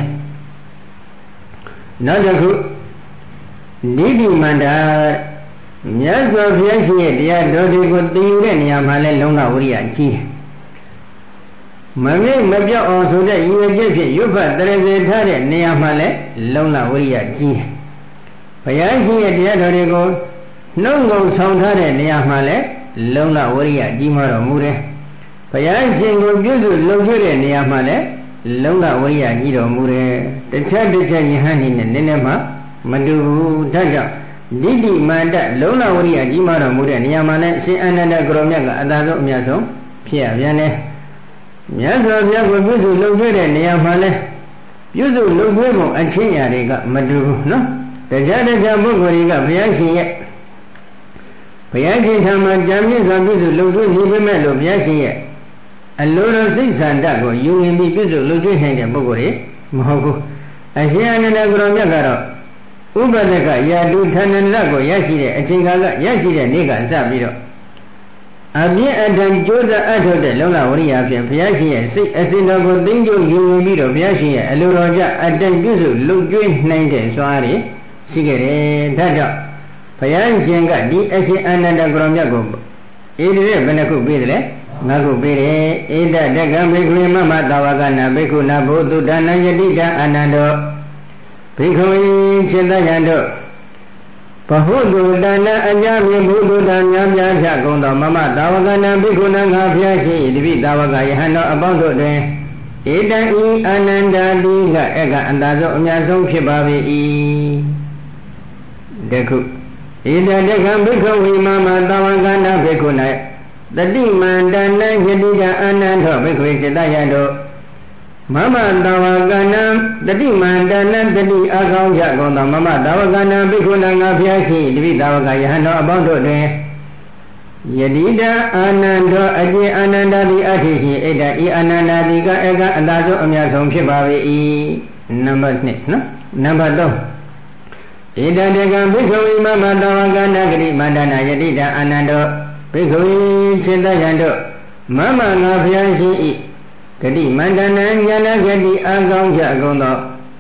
နောက်တစ်ခုနိတိမန္တာမြတ်စွာဘုရားရှင်ရဲ့တရားတော်တွေကိုသိယူတဲ့နေရာမှာလည်းလုံလဝရိယကြီးတယ်မမေ့မပြောက်အောင်ဆိုတဲ့ရည်ရွယ်ချက်ဖြင့်ရွတ်ဖတ်တရစေထားတဲ့နေရာမှာလည်းလုံလဝရိယကြီးတယ်ဘုရားရှင်ရဲ့တရားတော်တွေကိုနှုတ်ငုံဆောင်ထားတဲ့နေရာမှာလည်းလုံလဝရိယကြီးမားတော်မူတယ်ဘုရားရှင်ကိုပြုစုလုပ်ခဲ့တဲ့နေရာမှာလည်းလုံလဝရိယကြီးတော်မူတယ်တခြားတခြားယဟန်နေနဲ့နည်းနည်းမှမတူဘူးဒါကြောင့်ဒိဋ္ဌိမန္တလုံလဝရိယကြီးမားတော်မူတဲ့နေရာမှာလည်းအရှင်အနန္ဒကရောမြတ်ကအသာဆုံးအမြတ်ဆုံးဖြစ်ရပြန်တယ်မြတ်စွာဘုရားကိုပြုစုလုပ်ခဲ့တဲ့နေရာမှာလည်းပြုစုလုပ်ခဲ့ပုံအချင်းရာတွေကမတူဘူးနော်တခြားတခြားပုဂ္ဂိုလ်တွေကဘုရားရှင်ရဲ့ဘုရားရှင်ထံမှာကြံပြည့်စွာပြုစုလုပ်ခဲ့နေပေမဲ့လို့ဘုရားရှင်ရဲ့အလိုတော်စိတ်ဆန္ဒကိုယူငင်ပြီးပြုစုလုပ်ခဲ့နိုင်တဲ့ပုဂ္ဂိုလ်တွေမဟုတ်ဘူးအရှင်အနန္ဒကရောမြတ်ကတော့ဥပဒကယာတုဌာနန္ဒကိုရရှိတဲ့အချိန်ကာလရရှိတဲ့နေ့ကစပြီးတော့အပြည့်အထံကြိုးစားအထောက်တဲ့လုံလဝရိယဖြင့်ဘုရားရှင်ရဲ့စိတ်အစဉ်တော်ကိုသိကျုံယူငင်ပြီးတော့ဘုရားရှင်ရဲ့အလိုတော်ကြအတိုင်ပြုစုလုပ်ကျွေးနိုင်တဲ့စွာတွေရှိခဲ့တယ်ဒါကြောင့်ဘုရားရှင်ကဒီအရှင်အနန္ဒကရောမြတ်ကိုဣတိရဲ့ဘယ်နှခုပေးတယ်လဲငါခုပေးတယ်ဧတတက္ကံဘိက္ခဝေမမသာဝကနာဘိက္ခုနာဘုသူဒါနယတိတအာနန္တောဘိက္ခဝေစေတယံတို့ဘဟုတုဒါနအကြမြဘုသူဒါများများချကုန်သောမမသာဝကနာဘိက္ခုနာငါဖျားရှိတပိသာဝကယဟန်တော်အပေါင်းတို့တွင်ဧတံဤအာနန္ဒာတိကအကအန္တဆုံးအများဆုံးဖြစ်ပါ၏တခုဧတတက္ကံဘိက္ခဝေမမသာဝကနာဘိက္ခုနာတတိမန္တနာယတိတအာနန္တောဘိက္ခဝေစေတယံတို့မမသာဝကနာတတိမန္တနာတတိအကောင်းကြကုန်သောမမသာဝကနာဘိက္ခုနာငါဖျားရှိတပိသာဝကယဟန်တော်အပေါင်းတို့တွင်ယတိတအာနန္တောအကျေအာနန္ဒာတိအထိရှိဣဒံဤအာနန္ဒာတိကအကအသာဆုံးအမြတ်ဆုံးဖြစ်ပါ၏နံပါတ်နှစ်နော်နံပါတ်သုံးဣဒံတေကံဘိက္ခဝေမမသာဝကနာဂတိမန္တနာယတိတအာနန္တောဘိက္ခဝေစေတယံတို့မမငါဖျားရှိ၏ဂတိမန္တနာဉာဏဂတိအကောင်းကြကုန်သော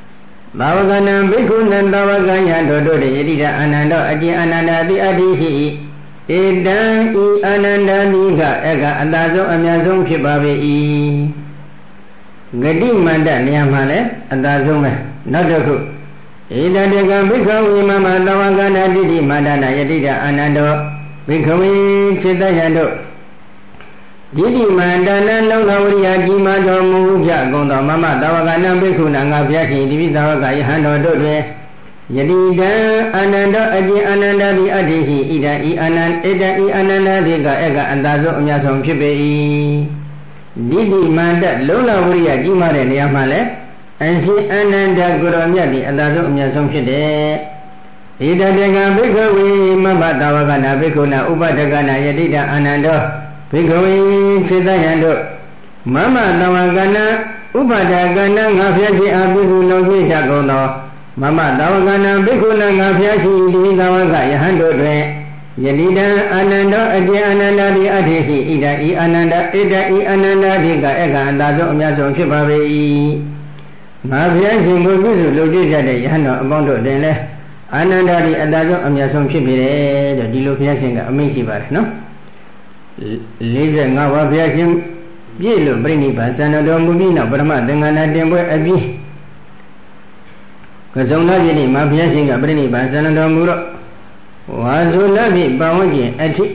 သာဝကနံဘိက္ခုနံသာဝကယတို့တို့ယတိတအာနန္ဒောအကျဉ်အာနန္ဒာတိအတ္တိရှိဧတံဤအာနန္ဒာတိကအကအတ္တဆုံးအမြတ်ဆုံးဖြစ်ပါပေ၏ဂတိမန္တနေရာမှာလည်းအတ္တဆုံးပဲနောက်တစ်ခုဧတတေကံဘိက္ခဝေမမသာဝကနာတိတိမန္တနာယတိတအာနန္ဒောဘိက္ခဝေစေတယံတို့ယတိမန္တနာလုံလဝရိယကြီးမာတော်မူကြကုန်သောမမသာဝကနာဘိက္ခုနာငါဘုရားရှင်ဒီပိသာဝကယဟန်တော်တို့တွင်ယတိတံအာနန္ဒောအကျဉ်အာနန္ဒာတိအတ္တိရှိဣဒံဤအာနန္ဧတံဤအာနန္ဒာတိကအကအတ္တဆုံးအမြတ်ဆုံးဖြစ်ပေ၏ဒီတိမန္တလုံလဝရိယကြီးမာတဲ့နေရာမှာလည်းအရှင်အာနန္ဒာကိုရောမြတ်ဒီအတ္တဆုံးအမြတ်ဆုံးဖြစ်တဲ့ဣဒတေကံဘိက္ခဝေမမသာဝကနာဘိက္ခုနာဥပဒကနာယတိတံအာနန္ဒောဘိက္ခဝေစေတယံတို့မမသာဝကနာဥပဒကနာငါဖျက်ခြင်းအပိကုလုံးပြကြကုန်သောမမသာဝကနာဘိက္ခုနာငါဖျက်ခြင်းဒီသာဝကယဟန်တို့တွင်ယတိတံအာနန္ဒောအကျဉ်အာနန္ဒာတိအတ္တိရှိဣဒံဤအာနန္ဒာဣဒံဤအာနန္ဒာတိကအကအတ္တဆုံးအမြတ်ဆုံးဖြစ်ပါပေ၏ငါဖျက်ခြင်းကိုပြုစုလုပ်ကြတဲ့ယဟန်တော်အပေါင်းတို့တွင်လည်းအာနန္ဒာတိအတ္တဆုံးအမြတ်ဆုံးဖြစ်ပြီတဲ့ဒီလိုဘုရားရှင်ကအမိန့်ရှိပါတယ်နော်လေးဆယ်ငါးပါးဘုရားရှင်ပြည့်လို့ပြိဋိဘဇန်တော်မူပြီးနောက်ပရမသင်္ကန်းတင်ပွဲအပြီးကစုံလာပြည့်နေ့မှာဘုရားရှင်ကပြိဋိဘဇန်တော်မူတော့ဝါဇုလပိပဝန်းကျင်အထိ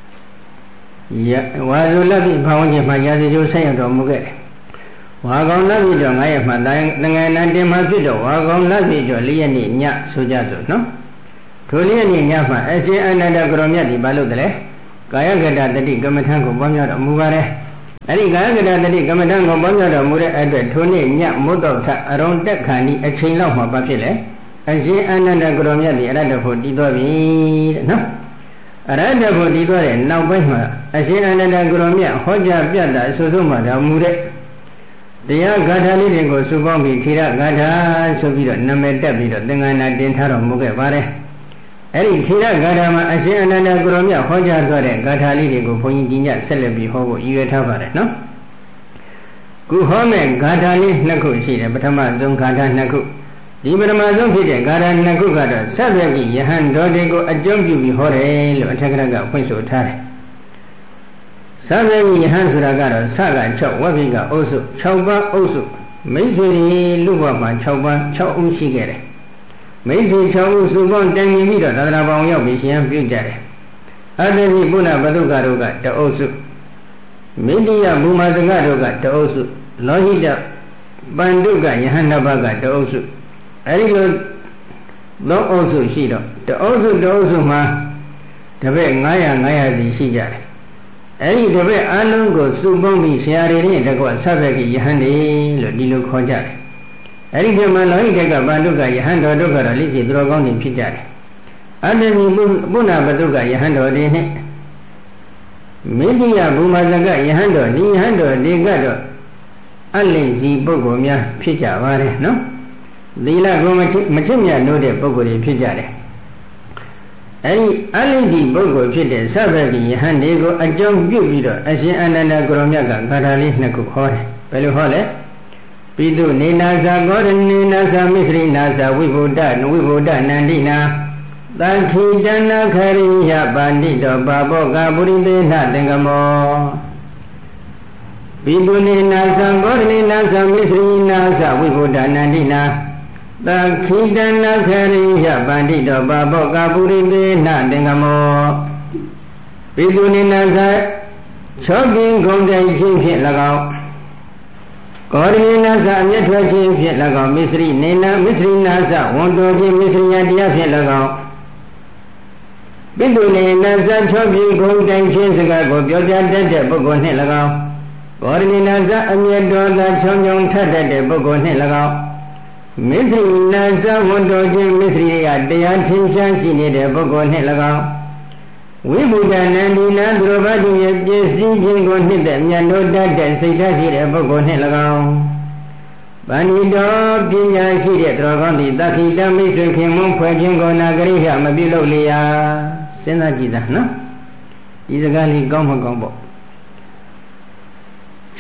ဝါဇုလပိပဝန်းကျင်မှာရာဇီကျိုးဆက်ရတော်မူခဲ့တယ်ဝါကောင်လပိတော်ငါးရက်မှာသင်္ကန်းတင်မှာဖြစ်တော့ဝါကောင်လပိတော်လေးရက်နေ့ညဆိုကြစို့နော်ထိုလေးရက်နေ့ညမှာအရှင်အနန္ဒကရောမြတ်ဒီဘာလို့တလဲကာယကတတတိကမ္မထံကိုပွားများတော်မူပါတယ်အဲ့ဒီကာယကတတတိကမ္မထံကိုပွားများတော်မူတဲ့အတွက်ထိုနေ့ညမုတ်တော်ထအရုံတက်ခဏီအချိန်လောက်မှာဘာဖြစ်လဲအရှင်အနန္ဒကရောမြတ်ဒီအရတ္တဖို့တည်သွားပြီတဲ့နော်အရတ္တဖို့တည်သွားတဲ့နောက်ပိုင်းမှာအရှင်အနန္ဒကရောမြတ်ဟောကြားပြတာအဆိုဆုံးမှာတော်မူတဲ့တရားဂါထာလေးတွေကိုစုပေါင်းပြီးထေရဂါထာဆိုပြီးတော့နာမည်တက်ပြီးတော့သင်္ကန်းတင်ထားတော်မူခဲ့ပါတယ်အဲ့ဒီထေရဂါထာမှာအရှင်အနန္ဒကရောမြတ်ဟောကြားသွားတဲ့ဂါထာလေးတွေကိုဘုန်းကြီးကြီးညဆက်လက်ပြီးဟောဖို့ရည်ရွယ်ထားပါတယ်နော်ခုဟောမဲ့ဂါထာလေးနှစ်ခုရှိတယ်ပထမဆုံးဂါထာနှစ်ခုဒီပထမဆုံးဖြစ်တဲ့ဂါထာနှစ်ခုကတော့သဗ္ဗကိယဟန်တော်တွေကိုအကျုံးပြုပြီးဟောတယ်လို့အထက်ကရကဖွင့်ဆိုထားတယ်သဗ္ဗကိယဟန်ဆိုတာကတော့စက၆ဝဂ္ဂိကအုပ်စု၆ပါးအုပ်စုမိတ်ဆွေတွေလူဘဝမှာ၆ပါး၆ဦးရှိခဲ့တယ်မိတ်ဆွေ၆ဦးစုပေါင်းတိုင်ပင်ပြီးတော့သာသနာပေါင်းရောက်ပြီးရှင်ပြုကြတယ်အတ္တိပုဏ္ဏဘဒုကတို့ကတအုပ်စုမိတ္တိယဘူမာသကတို့ကတအုပ်စုလောဟိတပန္တုကယဟန်နှစ်ပါးကတအုပ်စုအဲဒီလိုသုံးအုပ်စုရှိတော့တအုပ်စုတအုပ်စုမှာတပည့်900 900စီရှိကြတယ်အဲဒီတပည့်အလုံးကိုစုပေါင်းပြီးဆရာတွေနဲ့တကွသဗ္ဗကိယဟန်တွေလို့ဒီလိုခေါ်ကြတယ်အဲဒီကမှလောဟိတကပန္တုကယဟန်တော်တို့ကတော့လိစီသူတော်ကောင်းတွေဖြစ်ကြတယ်အတ္တမိပုဏ္ဏဘဒုကယဟန်တော်တွေနဲ့မိတ္တိယဘူမာသကယဟန်တော်ဒီယဟန်တော်တွေကတော့အလင့်ကြီးပုဂ္ဂိုလ်များဖြစ်ကြပါတယ်နော်သီလကိုမချစ်မချစ်မြတ်လို့တဲ့ပုဂ္ဂိုလ်တွေဖြစ်ကြတယ်အဲဒီအလင့်ကြီးပုဂ္ဂိုလ်ဖြစ်တဲ့သဗ္ဗကိယဟန်တွေကိုအကျုံးပြုပြီးတော့အရှင်အနန္ဒကရောမြတ်ကဂါထာလေးနှစ်ခုဟောတယ်ဘယ်လိုဟောလဲပိတုနေနာဇာကောရဏေနာဇာမိသရိနာဇာဝိဘုဒ္ဓဝိဘုဒ္ဓနန္တိနာသံခိတနာခရိယပါဏိတောပါဘောကပုရိသေနသင်္ကမောပိတုနေနာဇာကောရဏေနာဇာမိသရိနာဇာဝိဘုဒ္ဓနန္တိနာသံခိတနာခရိယပါဏိတောပါဘောကပုရိသေနသင်္ကမောပိတုနေနာဇာချောကင်းဂုံတိုင်ခြင်းဖြင့်၎င်းကောရဏိနာဇအမျက်ထွက်ခြင်းဖြင့်၎င်းမိသရိနေနာမိသရိနာဇဝန်တော်ခြင်းမိသရိယတရားဖြင့်၎င်းပိတုနေနာဇချောပြေဂုံတိုင်ခြင်းစကားကိုပြောပြတတ်တဲ့ပုဂ္ဂိုလ်နှင့်၎င်းကောရဏိနာဇအမျက်တော်သာချောင်းချောင်းထတတ်တဲ့ပုဂ္ဂိုလ်နှင့်၎င်းမိသရိနာဇဝန်တော်ခြင်းမိသရိယတရားထင်ရှားရှိနေတဲ့ပုဂ္ဂိုလ်နှင့်၎င်းဝိဘုဒ္ဓနန္ဒီနာသူတော်ဘာတို့ရဲ့ပြည့်စည်ခြင်းကိုနှစ်သက်မြတ်လို့တတ်တဲ့စိတ်ဓာတ်ရှိတဲ့ပုဂ္ဂိုလ်နှင့်၎င်းဗန္ဒီတော်ပညာရှိတဲ့သူတော်ကောင်းသည်တခိတမိတ်ဆွေခင်မွန်းဖွဲ့ခြင်းကိုနာဂရိဟမပြုလုပ်လျာစဉ်းစားကြည့်သားနော်ဒီစကားလေးကောင်းမကောင်းပေါ့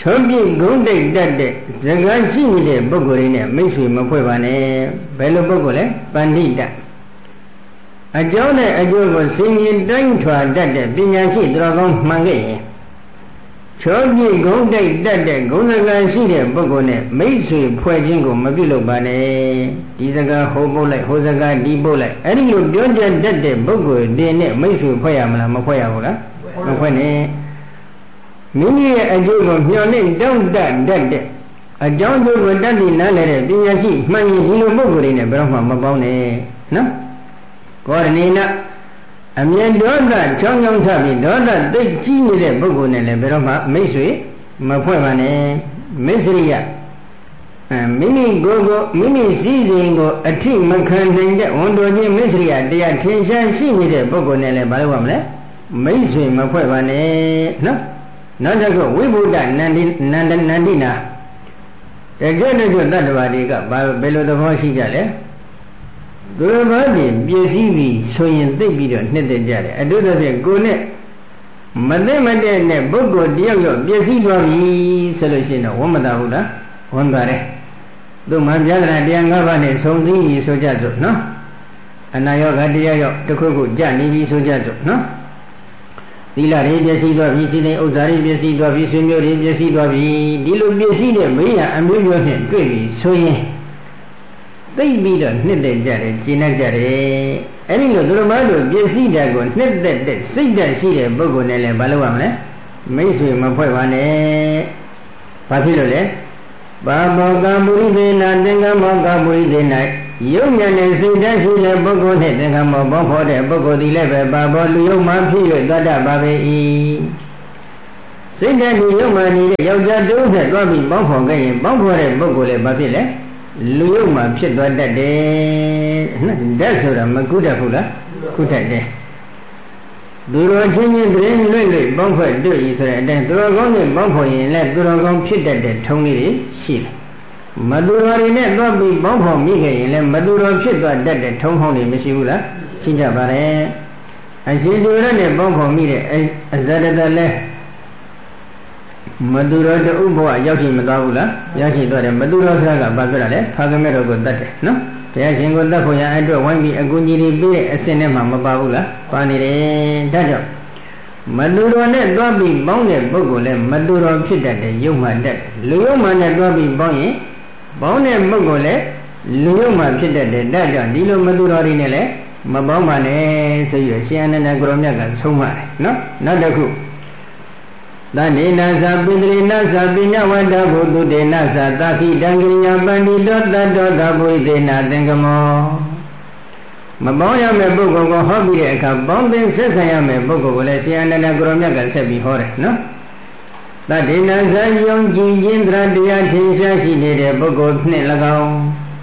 ချောပြဂုံးတိတ်တတ်တဲ့ဇဂန်ရှိနေတဲ့ပုဂ္ဂိုလ်တွေနဲ့မိတ်ဆွေမဖွဲ့ပါနဲ့ဘယ်လိုပုဂ္ဂိုလ်လဲပဏိတအကြောင်းနဲ့အကျိုးကိုစင်ရင်တိုင်းထွာတတ်တဲ့ပညာရှိသူတော်ကောင်းမှန်ခဲ့ရင်ချောပြဂုံးတိတ်တတ်တဲ့ဂုံးဇဂန်ရှိတဲ့ပုဂ္ဂိုလ်နဲ့မိတ်ဆွေဖွဲ့ခြင်းကိုမပြုလုပ်ပါနဲ့ဒီဇဂန်ဟိုပုတ်လိုက်ဟိုဇဂန်ဒီပုတ်လိုက်အဲ့ဒီလိုပြောကြတတ်တဲ့ပုဂ္ဂိုလ်တွေနဲ့မိတ်ဆွေဖွဲ့ရမလားမဖွဲ့ရဘူးလားမဖွဲ့နဲ့မိမိရဲ့အကျိုးကိုမျှော်လင့်တောင့်တတတ်တဲ့အကြောင်းကျိုးကိုတတ်ပြီးနားလည်တဲ့ပညာရှိမှန်ရင်ဒီလိုပုဂ္ဂိုလ်တွေနဲ့ဘယ်တော့မှမပေါင်းနဲ့နော်ကောရဏီနာအမြဲဒေါသချောင်းချောင်းထပြီးဒေါသသိကြီးနေတဲ့ပုဂ္ဂိုလ်နဲ့လည်းဘယ်တော့မှမိတ်ဆွေမဖွဲ့ပါနဲ့မိတ်ဆွေရမိမိကိုယ်ကိုမိမိစည်းစိမ်ကိုအထိမခံနိုင်တဲ့ဝန်တော်ချင်းမိတ်ဆွေရတရားထင်ရှားရှိနေတဲ့ပုဂ္ဂိုလ်နဲ့လည်းဘာလို့ရမလဲမိတ်ဆွေမဖွဲ့ပါနဲ့နော်နောက်တစ်ခုဝိဗုဒ္ဓနန္ဒီနန္ဒနန္ဒီနာတကယ်တကယ်တတ္တဝါတွေကဘာဘယ်လိုသဘောရှိကြလဲသူတို့ဘာဖြစ်ပြည့်စည်ပြီးဆိုရင်သိပြီးတော့နှစ်သက်ကြတယ်အတုတည်းဖြင့်ကိုယ်နဲ့မသိမတဲ့နဲ့ပုဂ္ဂိုလ်တယောက်ယောက်ပြည့်စည်သွားပြီဆိုလို့ရှိရင်တော့ဝမ်းမသာဘူးလားဝမ်းသာတယ်သူမှပြဒနာတရား၅ပါးနဲ့ဆုံးသီးပြီဆိုကြစို့နော်အနာယောဂတရားယောက်တစ်ခုခုကြနေပြီဆိုကြစို့နော်သီလတွေပြည့်စည်သွားပြီစိတ်ဥစ္စာတွေပြည့်စည်သွားပြီဆွေမျိုးတွေပြည့်စည်သွားပြီဒီလိုပြည့်စည်တဲ့ဘေးရန်အမျိုးမျိုးနဲ့တွေ့ပြီဆိုရင်သိပြီးတော့နှစ်သက်ကြတယ်ကျဉ်းတတ်ကြတယ်အဲ့ဒီလိုသူတို့ဘာလို့ပြည့်စည်တာကိုနှစ်သက်တဲ့စိတ်ဓာတ်ရှိတဲ့ပုဂ္ဂိုလ်နဲ့လည်းမလုပ်ရမလဲမိတ်ဆွေမဖွဲ့ပါနဲ့ဘာဖြစ်လို့လဲဘာဘောကပုရိသေနာသင်္ကမောကပုရိသေနာယုံဉာဏ်နဲ့စိတ်ဓာတ်ရှိတဲ့ပုဂ္ဂိုလ်နဲ့သင်္ကမောဘောဖို့တဲ့ပုဂ္ဂိုလ်ဒီလည်းပဲဘာဘောလူယုံမှဖြစ်၍သတ္တပါပေ၏စိတ်ဓာတ်ဒီယုံမှနေတဲ့ယောက်ျားတူနဲ့တွားပြီးပေါင်းဖော်ခဲ့ရင်ပေါင်းဖော်တဲ့ပုဂ္ဂိုလ်လည်းဘာဖြစ်လဲလူယုံမှဖြစ်သွားတတ်တယ်ဓာတ်ဆိုတာမကုတတ်ဘူးလားကုတတ်တယ်သူတော်ချင်းချင်းတွင်လွင့်လွင့်ပေါင်းဖွဲ့တွေ့ရဆိုတဲ့အတိုင်းသူတော်ကောင်းနဲ့ပေါင်းဖော်ရင်လည်းသူတော်ကောင်းဖြစ်တတ်တဲ့ထုံးလေးတွေရှိတယ်မသူတော်တွေနဲ့တွားပြီးပေါင်းဖော်မိခဲ့ရင်လည်းမသူတော်ဖြစ်သွားတတ်တဲ့ထုံးဟောင်းတွေမရှိဘူးလားရှိကြပါတယ်အရှင်သူရနဲ့ပေါင်းဖော်မိတဲ့အဇရတလည်းမသူတော်တူဘဝရောက်ရှိမသွားဘူးလားရောက်ရှိသွားတယ်မသူတော်ဆရာကဘာပြောတာလဲဖာကမဲတော်ကိုတတ်တယ်နော်တရားရှင်ကိုတတ်ဖို့ရအဲ့အတွက်ဝိုင်းပြီးအကူကြီးတွေပေးတဲ့အစင်ထဲမှာမပါဘူးလားပါနေတယ်ဒါကြောင့်မတူတော်နဲ့တွားပြီးပေါင်းတဲ့ပုဂ္ဂိုလ်လည်းမတူတော်ဖြစ်တတ်တဲ့ယုံမှတတ်လူယုံမှနဲ့တွားပြီးပေါင်းရင်ပေါင်းတဲ့ပုဂ္ဂိုလ်လည်းလူယုံမှဖြစ်တတ်တဲ့ဒါကြောင့်ဒီလိုမတူတော်တွေနဲ့လည်းမပေါင်းပါနဲ့ဆိုပြီးရှင်အနန္ဒကိုရောမြတ်ကဆုံးမတယ်နော်နောက်တစ်ခုသန္တိနာသပိတရိနာသပညာဝတ္တဘုသူတေနာသသခိတံကိညာပန္တိတောတတ္တောသဘုိသေနာသင်္ကမောမပေါင်းရမယ့်ပုဂ္ဂိုလ်ကိုဟောပြီးတဲ့အခါပေါင်းသင်ဆက်ဆံရမယ့်ပုဂ္ဂိုလ်ကိုလည်းရှင်အနန္ဒကိုရောမြတ်ကဆက်ပြီးဟောတယ်နော်သတ္တိနာသယုံကြည်ခြင်းတရားတရားထင်ရှားရှိနေတဲ့ပုဂ္ဂိုလ်နှင့်၎င်း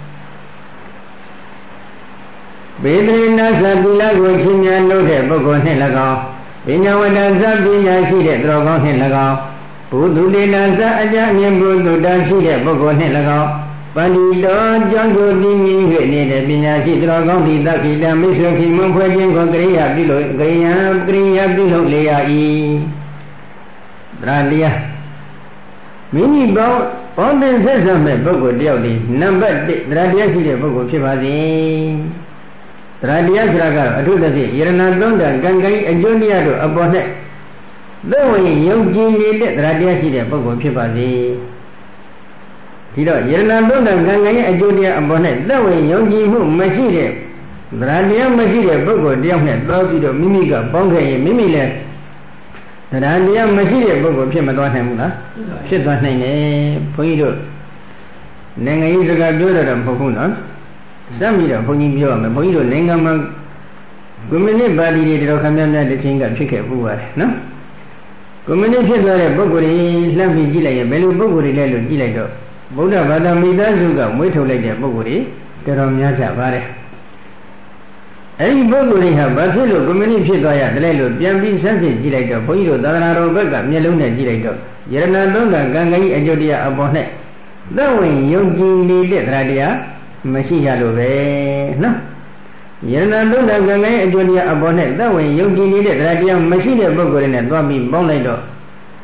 ပေတရိနာသသီလကိုချင်ညာလို့တဲ့ပုဂ္ဂိုလ်နှင့်၎င်းပညာဝတ္တသပညာရှိတဲ့သူတော်ကောင်းနှင့်၎င်းဘုသူတေနာသအကြမြင်ဘုသူတန်ရှိတဲ့ပုဂ္ဂိုလ်နှင့်၎င်းပန္တိတော်ကြောင့်ကိုတည်မြဲ၍နေတဲ့ပညာရှိသူတော်ကောင်းသည်သခိတမိစ္ဆေခိမွန်ဖွဲ့ခြင်းကိုကရိယာပြုလို့ကရိယာကရိယာပြုလို့လေရ၏တရားတရားမိမိပေါင်းပေါင်းတဲ့ဆက်ဆံမဲ့ပုဂ္ဂိုလ်တယောက်ဒီနံပါတ်တစ်တရားတရားရှိတဲ့ပုဂ္ဂိုလ်ဖြစ်ပါစေတရားတရားဆိုတာကတော့အထုသဖြင့်ယရဏသုံးတန်ကံကံအကျိုးတရားတို့အပေါ်နဲ့သိဝင်ယုံကြည်နေတဲ့တရားတရားရှိတဲ့ပုဂ္ဂိုလ်ဖြစ်ပါစေဒီတော့ယရဏသုံးတန်ကံကံရဲ့အကျိုးတရားအပေါ်နဲ့သိဝင်ယုံကြည်မှုမရှိတဲ့တရားတရားမရှိတဲ့ပုဂ္ဂိုလ်တယောက်နဲ့တွားပြီးတော့မိမိကပေါင်းခဲ့ရင်မိမိလည်းတရားတရားမရှိတဲ့ပုဂ္ဂိုလ်ဖြစ်မသွားနိုင်ဘူးလားဖြစ်သွားနိုင်တယ်ဘုန်းကြီးတို့နိုင်ငံရေးစကားပြောတော့မဟုတ်ဘူးနော်စမ်းပြီးတော့ဘုန်းကြီးပြောရမယ်ဘုန်းကြီးတို့နိုင်ငံမှာကွန်မြူနစ်ပါတီတွေတော်ခင်ဗျားများတစ်ချိန်ကဖြစ်ခဲ့ပူပါတယ်နော်ကွန်မြူနစ်ဖြစ်သွားတဲ့ပုဂ္ဂိုလ်တွေလှမ်းပြီးကြည့်လိုက်ရင်ဘယ်လိုပုဂ္ဂိုလ်တွေလဲလို့ကြည့်လိုက်တော့ဗုဒ္ဓဘာသာမိသားစုကမွေးထုတ်လိုက်တဲ့ပုဂ္ဂိုလ်တွေတော်တော်များကြပါတယ်အဲဒီပုဂ္ဂိုလ်တွေဟာဘာဖြစ်လို့ကွန်မြူနစ်ဖြစ်သွားရတယ်လဲလို့ပြန်ပြီးစမ်းစစ်ကြည့်လိုက်တော့ဘုန်းကြီးတို့သာသနာတော်ဘက်ကမျက်လုံးနဲ့ကြည့်လိုက်တော့ယရဏသုံးကကံကံကြီးအကျိုးတရားအပေါ်နဲ့သက်ဝင်ယုံကြည်နေတဲ့တရားတရားမရှိကြလို့ပဲနော်ယရဏသုံးကံကံကံကြီးအကျိုးတရားအပေါ်နဲ့သက်ဝင်ယုံကြည်နေတဲ့တရားတရားမရှိတဲ့ပုဂ္ဂိုလ်တွေနဲ့တွားပြီးပေါင်းလိုက်တော့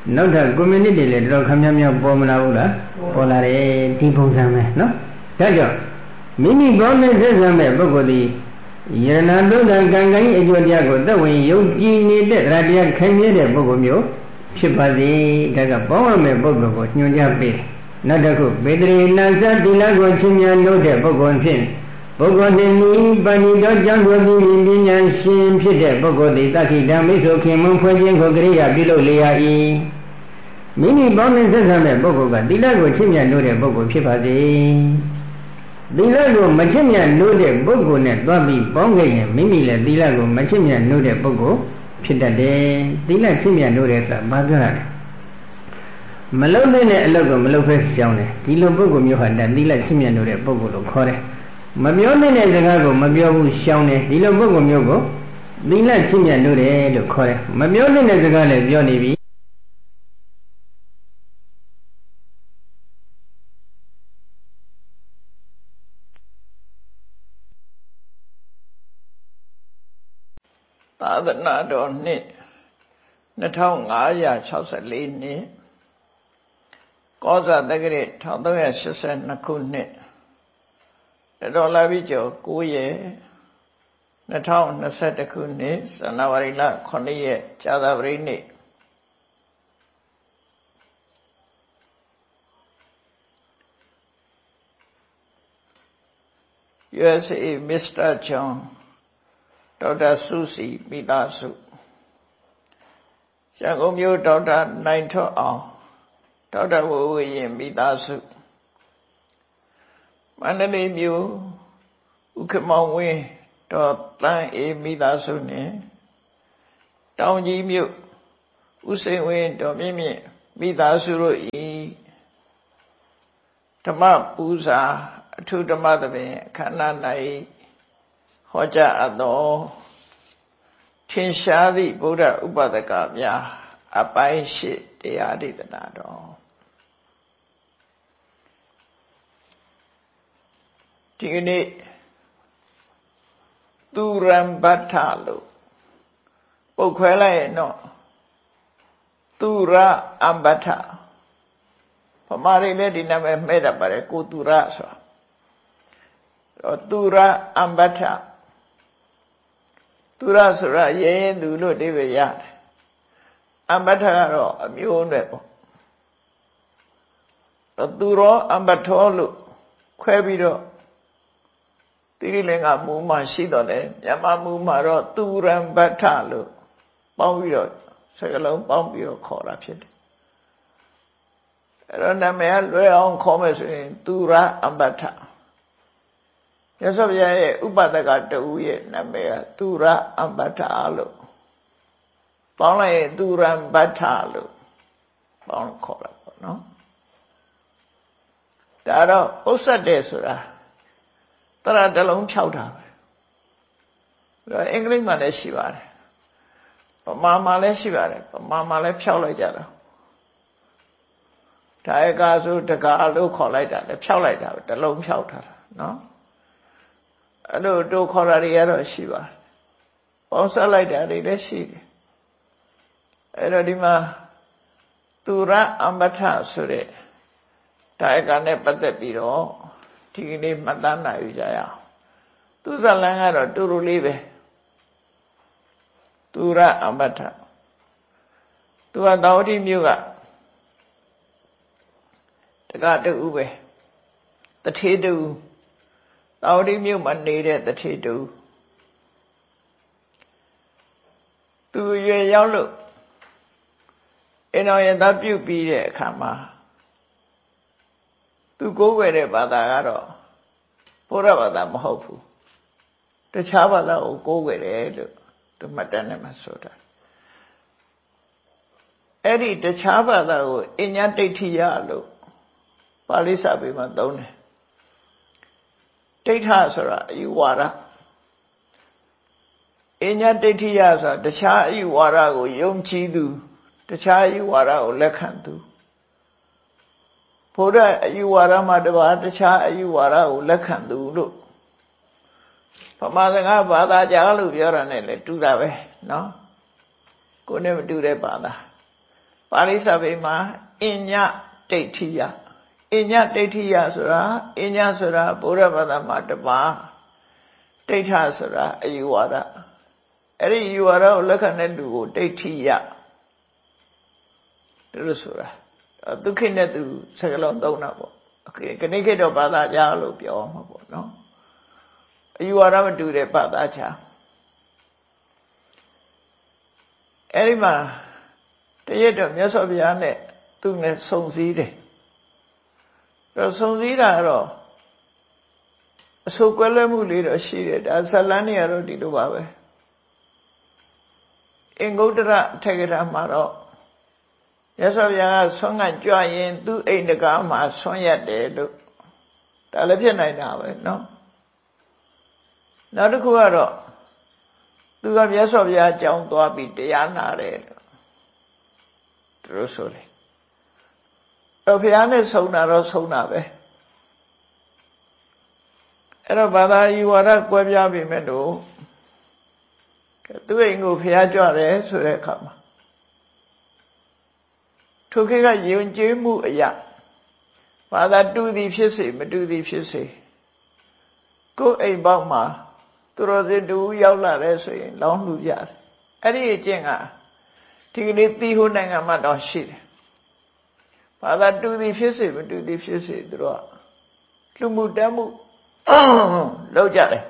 နောက်ထပ် community တွေလည်းတော်တော်ခမ်းများများပေါ်မလာဘူးလားပေါ်လာတယ်ဒီပုံစံပဲနော်ဒါကြောင့်မိမိဘောနဲ့ဆက်ဆံမဲ့ပုဂ္ဂိုလ်ဒီယရဏတုဒ္ဒကံကံ၏အကျိုးတရားကိုသက်ဝင်ယုံကြည်နေတဲ့တရားတရားခိုင်မြဲတဲ့ပုဂ္ဂိုလ်မျိုးဖြစ်ပါစေဒါကပေါင်းရမယ့်ပုဂ္ဂိုလ်ကိုညွှန်ကြားပေးနောက်တစ်ခုပေတရိနာသတိလကိုချင်းများလို့တဲ့ပုဂ္ဂိုလ်ဖြင့်ပုဂ္ဂိုလ်သည်နိပဏိတော်ကြောင့်ကိုသိပညာရှင်ဖြစ်တဲ့ပုဂ္ဂိုလ်သည်တက္ခိတမိတ်ဆွေခင်မွန်ဖွဲ့ခြင်းကိုကရိယာပြုလုပ်လျာ၏မိမိပေါင်းနဲ့ဆက်ဆံတဲ့ပုဂ္ဂိုလ်ကသီလကိုချစ်မြတ်လို့တဲ့ပုဂ္ဂိုလ်ဖြစ်ပါစေသီလကိုမချစ်မြတ်လို့တဲ့ပုဂ္ဂိုလ်နဲ့တွားပြီးပေါင်းခဲ့ရင်မိမိလည်းသီလကိုမချစ်မြတ်လို့တဲ့ပုဂ္ဂိုလ်ဖြစ်တတ်တယ်သီလချစ်မြတ်လို့တဲ့ဆိုတာဘာပြောရလဲမလုံတဲ့အလုပ်ကိုမလုပ်ဖဲရှောင်တယ်ဒီလိုပုဂ္ဂိုလ်မျိုးဟာတသီလချစ်မြတ်လို့တဲ့ပုဂ္ဂိုလ်လို့ခေါ်တယ်မပြောတဲ့စကားကိုမပြောဘူးရှောင်တယ်ဒီလိုပုဂ္ဂိုလ်မျိုးကိုသီလချစ်မြတ်လို့တယ်လို့ခေါ်တယ်မပြောတဲ့စကားလည်းပြောနေပြီသာသနာတော်နှစ်နှစ်ထောင်ငါးရာ၆ဆယ်လေးနှစ်ကောဇာတက္ကရာတစ်ထောင်သုံးရာရှစ်ဆယ်နှစ်ခုနှစ်ဒေါ်လာပြီးကျော်ကိုးရက်နှစ်ထောင်နှစ်ဆယ်တစ်ခုနှစ်ဇန်နဝါရီလခုနှစ်ရက်ကြာသပတေးနေ့ယူအက်စ်အေ မစ္စတာ Johnဒေါက်တာစုစီမိသားစုရန်ကုန်မြို့ဒေါက်တာနိုင်ထွတ်အောင်ဒေါက်တာဝဝရင်မိသားစုမန္တလေးမြို့ဥက္ကမောင်ဝင်းဒေါ်တန်းအေးမိသားစုနဲ့တောင်ကြီးမြို့ဥစိန်ဝင်းဒေါ်မြင့်မြင့်မိသားစုတို့ဤဓမ္မပူဇာအထုဓမ္မသဘင်အခမ်းအနား၌ဟောကြားအပ်သောထင်ရှားသည့်ဗုဒ္ဓဥပဒကများအပိုင်းရှိတရားဒေသနာတော်ဒီကနေ့သူရံဘတ်ထလို့ပုတ်ခွဲလိုက်ရင်တော့သူရအံဘတ်ထဗမာတွေလည်းဒီနာမည်မဲ့တတ်ပါတယ်ကိုသူရဆိုတာသူရအံဘတ်ထသူရဆိုတာရဲရင်သူလို့အဓိပ္ပာယ်ရတယ်အံဘတ်ထကတော့အမျိုးနဲ့ပေါ့သူရောအံဘတ်ထောလို့ခွဲပြီးတော့တိရိလင်္ကာမူမှာရှိတော့တယ်မြန်မာမူမှာတော့သူရံဘတ်ထလို့ပေါင်းပြီးတော့စကားလုံးပေါင်းပြီးတော့ခေါ်တာဖြစ်တယ်အဲ့တော့နာမည်လွယ်အောင်ခေါ်မယ်ဆိုရင်သူရအံဘတ်ထမြတ်စွာဘုရားရဲ့ဥပဒကတူရဲ့နာမည်ကသူရအံဘတ်ထလို့ပေါင်းလိုက်ရင်သူရံဘတ်ထလို့ပေါင်းခေါ်တာပေါ့နော်ဒါတော့ဥစ္စာတဲ့ဆိုတာတရတလုံးဖြောက်တာပဲဒါအင်္ဂလိပ်မှာလည်းရှိပါတယ်ဗမာမှာလည်းရှိပါတယ်ဗမာမှာလည်းဖြောက်လိုက်ကြတာဒါအကာဆိုတကာလို့ခေါ်လိုက်တာလည်းဖြောက်လိုက်တာပဲတလုံးဖြောက်ထားတာနော်အဲ့လိုတို့ခေါ်တာတွေကတော့ရှိပါတယ်ပေါင်းဆက်လိုက်တာတွေလည်းရှိတယ်အဲ့တော့ဒီမှာသူရအမ္ပထဆိုတဲ့ဒါအကာနဲ့ပတ်သက်ပြီးတော့ဒီကနေ့မှတ်သားနိုင်ကြရအောင်သူဇလန်ကတော့တူတူလေးပဲသူရအမ္ပထသူကသာဝတိမြို့ကတကတူပဲတထေတူသာဝတိမြို့မှာနေတဲ့တထေတူသူရွယ်ရောက်လို့အင်းတော်ရသားပြုတ်ပြီးတဲ့အခါမှာသူကိုးကွယ်တဲ့ဘာသာကတော့ဘုရားဘာသာမဟုတ်ဘူးတခြားဘာသာကိုကိုးကွယ်တယ်လို့သူမှတ်တမ်းနဲ့မှဆိုတာအဲ့ဒီတခြားဘာသာကိုအញ្ញဒိဋ္ဌိယလို့ပါဠိစာပေမှာသုံးတယ်ဒိဋ္ဌဆိုတာအယူဝါဒအញ្ញဒိဋ္ဌိယဆိုတာတခြားအယူဝါဒကိုယုံကြည်သူတခြားအယူဝါဒကိုလက်ခံသူဘုရားအယူဝါဒမှာတပါးတခြားအယူဝါဒကိုလက်ခံသူလို့ဗမာစကားဘာသာကြားလို့ပြောတာနဲ့လည်းတူတာပဲနော်ကိုယ်နဲ့မတူတဲ့ဘာသာဗပါဠိစာပေမှာအညဒိဋ္ဌိယအညဒိဋ္ဌိယဆိုတာအညဆိုတာဗုဒ္ဓဘာသာမှာတပါးဒိဋ္ဌဆိုတာအယူဝါဒအဲ့ဒီယူဝါဒကိုလက်ခံတဲ့လူကိုဒိဋ္ဌိယဒါလို့ဆိုတာဒုက္ခိနဲ့သူစကားလုံးသုံးတာပေါ့ခဏခေတ်တော့ဘာသာကြားလို့ပြောမှာပေါ့နော်အယူဝါဒမတူတဲ့ဘာသာခြားအဲ့ဒီမှာတရက်တော့မြတ်စွာဘုရားနဲ့သူနဲ့ဆုံစည်းတယ်တော့ဆုံစည်းတာတော့အဆိုကွဲလွဲမှုလေးတော့ရှိတယ်ဒါဇလန်းနေရတော့ဒီလိုပါပဲအင်္ဂုတ္တရထေကရာမှာတော့မြတ်စွာဘုရားကဆွမ်းကကြွရင်သူ့အိမ်တကားမှာဆွမ်းရတယ်လို့ဒါလည်းဖြစ်နိုင်တာပဲเนาะနောက်တစ်ခုကတော့သူကမြတ်စွာဘုရားအကြောင်းသွားပြီးတရားနာတယ်လို့သူတို့ဆိုတယ်တော့ဘုရားနဲ့ဆုံတာတော့ဆုံတာပဲအဲ့တော့ဘာသာယူဝါဒကွဲပြားပြီမဲ့လို့သူ့အိမ်ကိုဘုရားကြွတယ်ဆိုတဲ့အခါမှာထိုခေတ်ကယဉ်ကျေးမှုအရာဘာသာတူသည်ဖြစ်စေမတူသည်ဖြစ်စေကိုယ်အိမ်ပေါက်မှာသူတော်စင်တူရောက်လာတယ်ဆိုရင်လောင်းလှူကြတယ်အဲ့ဒီအကျင့်ကဒီကနေ့သီဟိုနိုင်ငံမှာတော့ရှိတယ်ဘာသာတူသည်ဖြစ်စေမတူသည်ဖြစ်စေသူတို့ကလူမှုတမ်းမှုလောက်ကြတယ်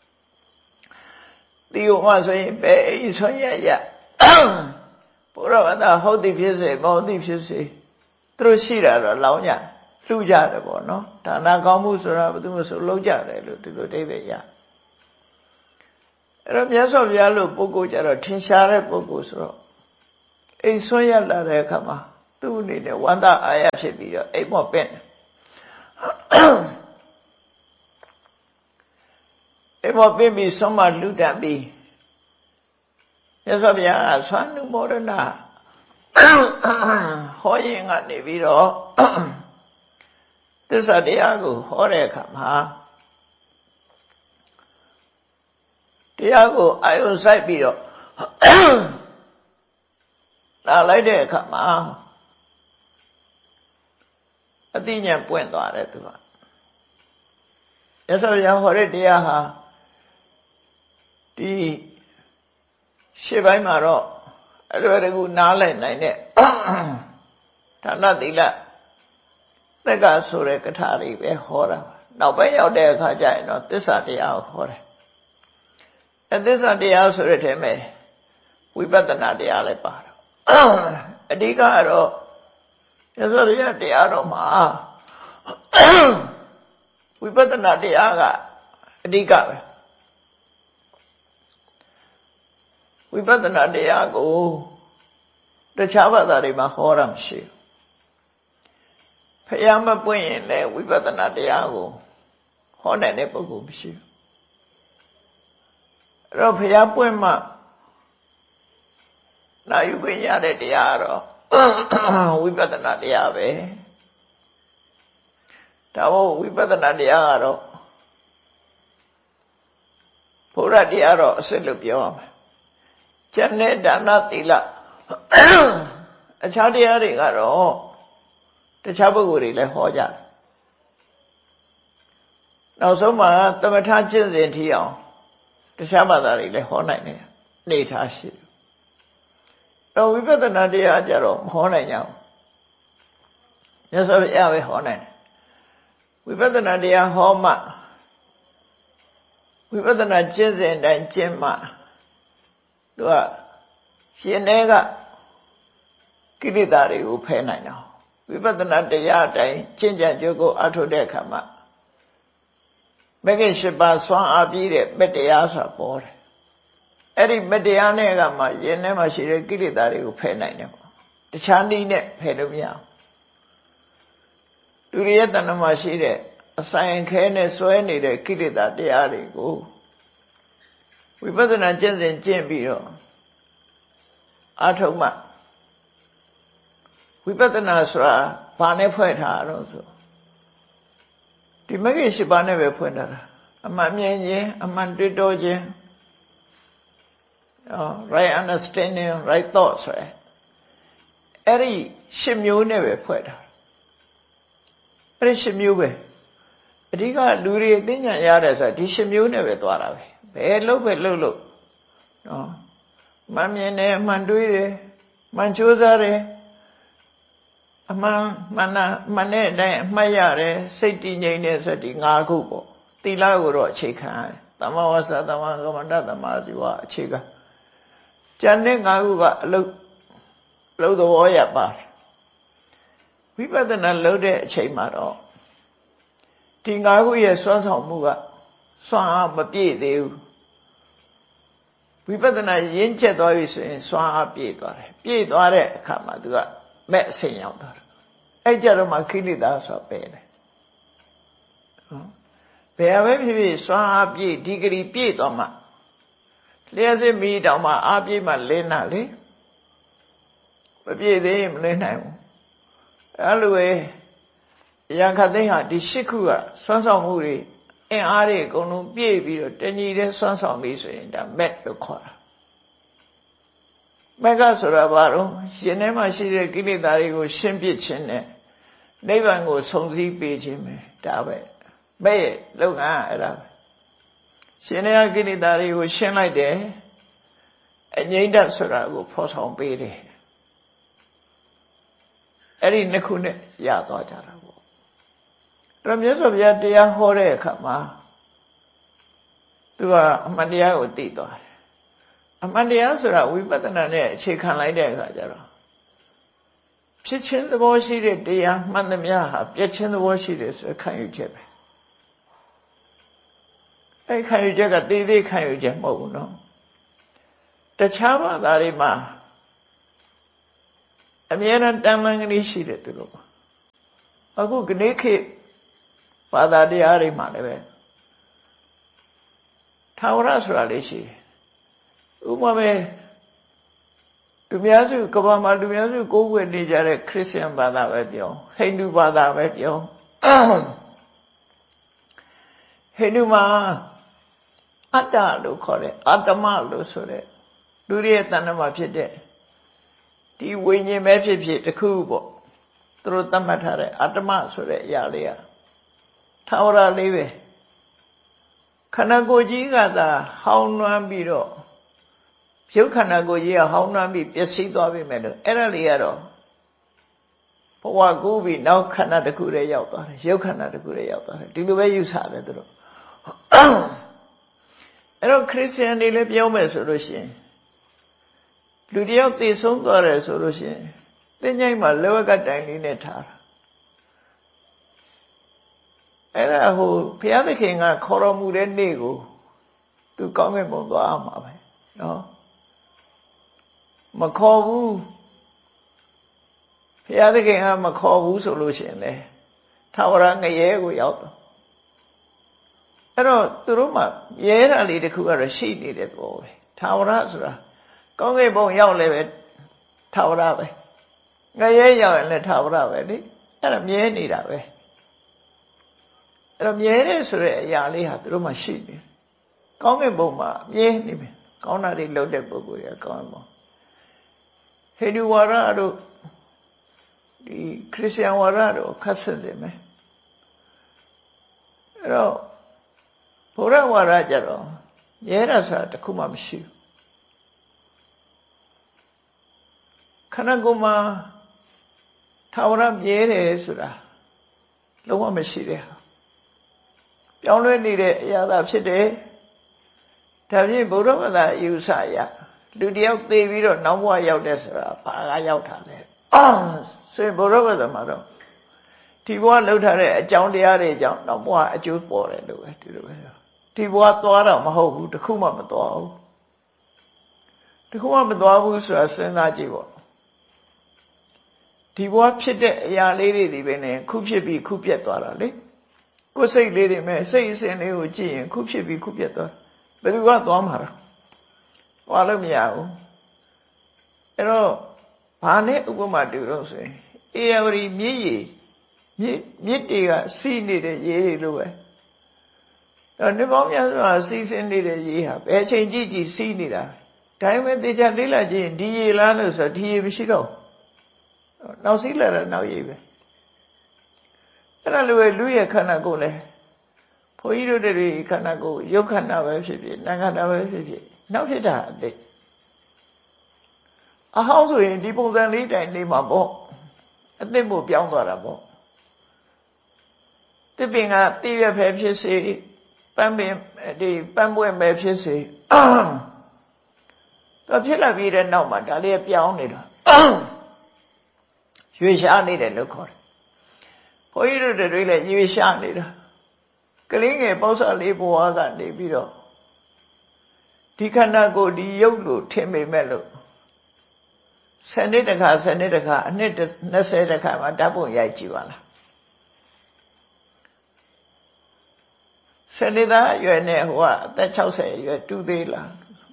ဒီဟိုမှာဆိုရင်ပဲအိမ်ဆွမ်းရရဘုရားဘာသာဟုတ်သည်ဖြစ်စေမဟုတ်သည်ဖြစ်စေသူတို့ရှိတာတော့လောင်းကြလှူကြတယ်ပေါ့နော်ဒါနကောင်းမှုဆိုတာဘယ်သူမှဆိုလောက်ကြတယ်လို့ဒီလိုအဓိပ္ပာယ်ရအဲ့တော့မြတ်စွာဘုရားလို့ပုဂ္ဂိုလ်ကြတော့ထင်ရှားတဲ့ပုဂ္ဂိုလ်ဆိုတော့အိမ်ဆွမ်းရလာတဲ့အခါမှာသူ့အနေနဲ့ဝန္တာအာရဖြစ်ပြီးတော့အိမ်မော့ပင့်တယ်အိမ်မော့ပင့်ပြီးဆွမ်းမလှူတတ်ပြီးမြတ်စွာဘုရားကဆွမ်းနုမောဒနာဟောရင်ကနေပြီးတော့သစ္စာတရားကိုဟောတဲ့အခါမှာတရားကိုအာယုံစိုက်ပြီးတော့လာလိုက်တဲ့အခါမှာအသိဉာဏ်ပွင့်သွားတယ်သူကမြတ်စွာဘုရားဟောတဲ့တရားဟာဒီရှေ့ပိုင်းမှာတော့အလွယ်တကူနားလည်နိုင်တဲ့ဌာနသီလသက်ကဆိုတဲ့ကထာတွေပဲဟောတာနောက်ပိုင်းရောက်တဲ့အခါကျရင်တော့သစ္စာတရားကိုဟောတယ်အဲသစ္စာတရားဆိုတဲ့ထဲမှာဝိပဿနာတရားလည်းပါတော့အဓိကကတော့ရသော်ရတရားတော်မှာဝိပဿနာတရားကအဓိကပဲဝိပဿနာတရားကိုတခြားဘာသာတွေမှာဟောတာမရှိဘူးဖျားမပွင့်ရင်လည်းဝိပဿနာတရားကိုဟောနိုင်တဲ့ပုဂ္ဂိုလ်မရှိဘူးအဲ့တော့ဖျားပွင့်မှနာယူခွင့်ရတဲ့တရားတော့ဝိပဿနာတရားပဲဒါမို့ဝိပဿနာတရားကတော့ဘုရားတရားတော့အစစ်လို့ပြောရမယ်ကျန်တဲ့ဒါနသီလအခြားတရားတွေကတော့တခြားပုဂ္ဂိုလ်တွေလည်းဟောကြတယ်နောက်ဆုံးမှာသမထကျင့်စဉ်ထီအောင်တခြားဘာသာတွေလည်းဟောနိုင်တယ်အနေထားရှိတယ်တော့ဝိပဿနာတရားကြတော့မဟောနိုင်ကြဘူးမြတ်စွာဘုရားပဲဟောနိုင်တယ်ဝိပဿနာတရားဟောမှဝိပဿနာကျင့်စဉ်အတိုင်းကျင့်မှသူကရှင်တဲ့ကကိလေသာတွေကိုဖယ်နိုင်တော့ဝိပဿနာတရားအတိုင်းကျင့်ကြံကြိုးကိုအထုတ်တဲ့အခါမှာမဂ္ဂင်၈ပါးဆွမ်းအားပြည့်တဲ့မေတ္တရားဆိုတာပေါ်တယ်အဲ့ဒီမေတ္တရားနဲ့ကမှယင်ထဲမှာရှိတဲ့ကိလေသာတွေကိုဖယ်နိုင်တယ်ပေါ့တခြားနည်းနဲ့ဖယ်လို့မရဘူးလူရဲ့တဏ္ဍမှာရှိတဲ့အဆိုင်ခဲနဲ့စွဲနေတဲ့ကိလေသာတရားတွေကိုဝိပဿနာကျင့်စဉ်ကျင့်ပြီးတော့အထုံးမှဝိပဿနာဆိုတာဘာနဲ့ဖွဲ့ထားတော့ဆိုဒီမဂ္ဂင်၈ပါးနဲ့ပဲဖွင့်ထားတာအမှန်မြင်ခြင်းအမှန်တွေ့တော့ခြင်း right understanding right thought ဆိုရယ်အဲ့အဲ့ဒီရှင်မျိုးနဲ့ပဲဖွဲ့တာအဲ့ဒီရှင်မျိုးပဲအဓိကလူတွေအသိဉာဏ်ရတယ်ဆိုတာဒီရှင်မျိုးနဲ့ပဲသွားတာပဲဘယ်လို့ပဲလို့လို့နော်မှန်မြင်တယ်မှန်တွေးတယ်မှန်ကြိုးစားတယ်အမှန်မှန်နာမှန်တဲ့အတိုင်းအမှတ်ရတယ်စိတ်တည်ငြိမ်တယ်ဆိုဒီ၅ခုပေါ့သီလကိုတော့အခြေခံရတယ်သမ္မာဝါစာသမ္မာကမ္မန္တသမ္မာဇီဝအခြေခံကျန်တဲ့၅ခုကအလုတ်အလုတ်သဘောရပါတယ်ဝိပဿနာလုပ်တဲ့အချိန်မှာတော့ဒီ၅ခုရဲ့စွမ်းဆောင်မှုကစွမ်းအားမပြည့်သေးဘူးဝိပဿနာရင်းချက်သွားပြီဆိုရင်စွမ်းအားပြည့်သွားတယ်ပြည့်သွားတဲ့အခါမှာသူကမဲ့အဆင်ရောက်သွားတယ်အဲ့ကြတော့မှခိလေသာဆိုပဲတယ်ဟုတ်ဘယ်ပဲဖြစ်ဖြစ်စွမ်းအားပြည့်ဒီဂရီပြည့်သွားမှလျှက်စစ်မီတောင်မှအားပြည့်မှလင်းတာလေမပြည့်သေးရင်မလင်းနိုင်ဘူးအဲ့လိုပဲရံခတ်သိမ်းဟာဒီရှစ်ခုကစွမ်းဆောင်မှုတွေအင်အားတွေအကုန်လုံးပြည့်ပြီးတော့တဏှီတဲ့စွမ်းဆောင်ပြီးဆိုရင်ဒါမက်လို့ခေါ်တာမက်ကဆိုတာဘာလို့ရှင်ထဲမှာရှိတဲ့ကိလေသာတွေကိုရှင်းပြခြင်းနဲ့နိဗ္ဗာန်ကိုဆုံစည်းပေးခြင်းပဲဒါပဲမဲ့ရဲ့လုပ်ငန်းအဲ့ဒါပဲရှင်ထဲကကိလေသာတွေကိုရှင်းလိုက်တယ်အငြိမ့်တဆိုတာကိုဖော်ဆောင်ပေးတယ်အဲ့ဒီနှစ်ခုနဲ့ရသွားကြတာပေါ့ဒါမြတ်စွာဘုရားတရားဟောတဲ့အခါမှာသူကအမှန်တရားကိုသိသွားတယ်အမှန်တရားဆိုတာဝိပဿနာနဲ့အခြေခံလိုက်တဲ့အခါကျတော့ဖြစ်ချင်းသဘောရှိတဲ့တရားမှန်သမျှဟာပြည့်ချင်းသဘောရှိတယ်ဆိုခံယူချက်ပဲအဲ့ခံယူချက်ကသေးသေးခံယူချက်မဟုတ်ဘူးနော်တခြားဘာသာတွေမှာအမြဲတမ်းတန်မှန်ကလေးရှိတယ်သူတို့အခုခဏခေတ်ဘာသာတရားတွေမှာလည်းပဲထာဝရဆိုတာလေးရှိတယ်ဥပမာပဲလူများစုကဘာမှာလူများစုကိုးကွယ်နေကြတဲ့ခရစ်ယာန်ဘာသာပဲပြောဟိန္ဒူဘာသာပဲပြောဟိန္ဒူမှာအတ္တလို့ခေါ်တယ်အတ္တမလို့ဆိုတဲ့လူတွေရဲ့တဏ္ဍမှာဖြစ်တဲ့ဒီဝိညာဉ်ပဲဖြစ်ဖြစ်တစ်ခုပေါ့သူတို့သတ်မှတ်ထားတဲ့အတ္တမဆိုတဲ့အရာလေးကထာဝရလေးပဲခန္ဓာကိုယ်ကြီးကသာဟောင်းနှွမ်းပြီးတော့ရုပ်ခန္ဓာကိုယ်ကြီးကဟောင်းနှွမ်းပြီးပျက်စီးသွားပြီမဲ့လို့အဲ့ဒါလေးကတော့ဘဝကူးပြီးနောက်ခန္ဓာတစ်ခုတည်းရောက်သွားတယ်ရုပ်ခန္ဓာတစ်ခုတည်းရောက်သွားတယ်ဒီလိုပဲယူဆတယ်သူတို့အဲ့တော့ခရစ်ယာန်တွေလည်းပြောမယ်ဆိုလို့ရှိရင်လူတယောက်သေဆုံးသွားတယ်ဆိုလို့ရှိရင်သင်္ချိုင်းမှာလောကတိုင်လေးနဲ့ထားတာအဲ့ဒါဟိုဘုရားသခင်ကခေါ်တော်မူတဲ့နေ့ကိုသူကောင်းကင်ဘုံသွားအောင်ပါပဲနော်မခေါ်ဘူးဘုရားသခင်ကမခေါ်ဘူးဆိုလို့ရှိရင်လေထာဝရငရဲကိုရောက်တော့အဲ့တော့သူတို့မှရဲတာလေးတစ်ခုကတော့ရှိနေတဲ့သဘောပဲထာဝရဆိုတာကောင်းကင်ဘုံရောက်လည်းပဲထာဝရပဲငရဲရောက်ရင်လည်းထာဝရပဲလေအဲ့ဒါမြဲနေတာပဲအဲ့တော့မြဲတယ်ဆိုတဲ့အရာလေးဟာသူတို့မှရှိနေတယ်ကောင်းကင်ဘုံမှာမြဲနေပြီကောင်းတာတွေလုပ်တဲ့ပုဂ္ဂိုလ်တွေကကောင်းမှာဟိန္ဒူဝါဒတို့ဒီခရစ်ယာန်ဝါဒတို့ခက်ဆက်တယ်မယ်အဲ့တော့ဘုရားဝါဒကြတော့မြဲတာဆိုတာတစ်ခုမှမရှိဘူးခန္ဓာကိုယ်မှာထာဝရမြဲတယ်ဆိုတာလုံးဝမရှိတဲ့ဟာပြောင်းလဲနေတဲ့အရာသာဖြစ်တယ်ဒါဖြင့်ဘုရားဘာသာယူဆရလူတယောက်သေပြီးတော့နောက်ဘဝရောက်တဲ့ဆိုတာဘာကရောက်တာလဲအော်ဆိုရင်ဘုရားဘာသာမှာတော့ဒီဘဝလှုပ်ထားတဲ့အကြောင်းတရားတွေကြောင့်နောက်ဘဝအကျိုးပေါ်တယ်လို့ပဲဒီလိုပဲဒီဘဝသွားတော့မဟုတ်ဘူးတခုမှမသွားဘူးတခုမှမသွားဘူးဆိုတာစဉ်းစားကြည့်ပေါ့ဒီဘဝဖြစ်တဲ့အရာလေးတွေဒီပဲနဲ့ခုဖြစ်ပြီးခုပြတ်သွားတာလေကိုယ်စိတ်လေးတွေမဲ့စိတ်အစဉ်လေးကိုကြည့်ရင်ခုဖြစ်ပြီးခုပြတ်သွားဘယ်သူကသွားမှာလဲသွားလို့မရဘူးအဲ့တော့ဘာနဲ့ဥပမာတူတော့ဆိုရင်အေယဝရီမြစ်ရည်မြစ်မြစ်တွေကစီးနေတဲ့ရေတွေလိုပဲအဲ့ဒီပေါင်းများစွာစီးဆင်းနေတဲ့ရေဟာဘယ်အချိန်ကြည့်ကြည့်စီးနေတာဒါပေမဲ့တေချာလေးလာကြည့်ရင်ဒီရေလားလို့ဆိုတော့ဒီရေမရှိတော့နောက်စီးလာတာနောက်ရိပ်ပဲအဲ့ဒါလိုပဲလူရဲ့ခန္ဓာကိုယ်လဲဘုန်းကြီးတို့တွေခန္ဓာကိုယ်ရုပ်ခန္ဓာပဲဖြစ်ဖြစ်နာမ်ခန္ဓာပဲဖြစ်ဖြစ်နောက်ဖြစ်တာအသိအဟောင်းဆိုရင်ဒီပုံစံလေးတိုင်နေမှာပေါ့အသိမို့ပြောင်းသွားတာပေါ့တပင်ကတိရွက်ပဲဖြစ်စေပန်းပင်ဒီပန်းပွင့်ပဲဖြစ်စေတော့ဖြစ်လာပြီးတဲ့နောက်မှာဒါလေးပြောင်းနေတာရွေရှားနေတယ်လို့ခေါ်တယ်ဘုန်းကြီးတို့တွေလည်းရွေရှားနေတာကလေးငယ်ပေါ့ဆလေးဘဝကနေပြီးတော့ဒီခန္ဓာကိုယ်ဒီရုပ်လို့ထင်ပေမဲ့လို့ဆယ်နှစ်တခါဆယ်နှစ်တခါအနှစ်နှစ်ဆယ်တခါမှဓာတ်ပုံရိုက်ကြည့်ပါလားဆယ်နှစ်သားအရွယ်နဲ့ဟိုကအသက်၆၀အရွယ်တူသေးလား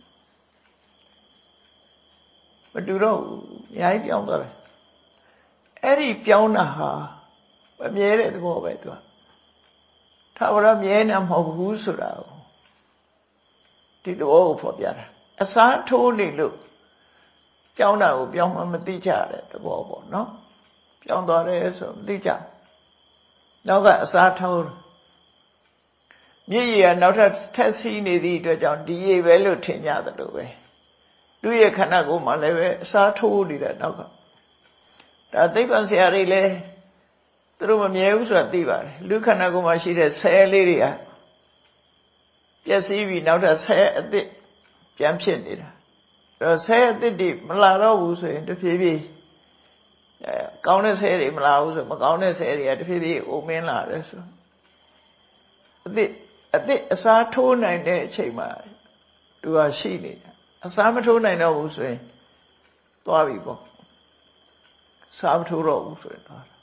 မတူတော့ဘူးအများကြီးပြောင်းသွားတယ်အဲ့ဒီပြောင်းတာဟာမမြဲတဲ့သဘောပဲသူကထာဝရမြဲနေမဟုတ်ဘူးဆိုတာဒီသဘောကိုဖော်ပြတာအစားထိုးနေလို့ပြောင်းတာကိုပြောင်းမှမသိကြတဲ့သဘောပေါ့နော်ပြောင်းသွားတယ်ဆိုမသိကြနောက်ကအစားထိုးမြည်ရည်ကနောက်ထပ်ထက်စီးနေသည့်အတွက်ကြောင့်ဒီရည်ပဲလို့ထင်ကြတယ်လို့ပဲသူ့ရဲ့ခန္ဓာကိုယ်မှာလည်းပဲအစားထိုးနေတဲ့နောက်ကဒါသိပ္ပံဆရာတွေလည်းသူတို့မမြဲဘူးဆိုတာသိပါတယ်လူခန္ဓာကိုယ်မှာရှိတဲ့ဆဲလေးတွေကပျက်စီးပြီးနောက်ထပ်ဆဲအသစ်ပြန်ဖြစ်နေတာအဲဆဲအသစ်တွေမလာတော့ဘူးဆိုရင်တဖြည်းဖြည်းအဲကောင်းတဲ့ဆဲတွေမလာဘူးဆိုမကောင်းတဲ့ဆဲတွေကတဖြည်းဖြည်းအိုမင်းလာတယ်ဆိုအသစ်အသစ်အစားထိုးနိုင်တဲ့အချိန်မှာသူကရှိနေတာအစားမထိုးနိုင်တော့ဘူးဆိုရင်သွားပြီပေါ့စားမထိုးတော့ဘူးဆိုရင်သွား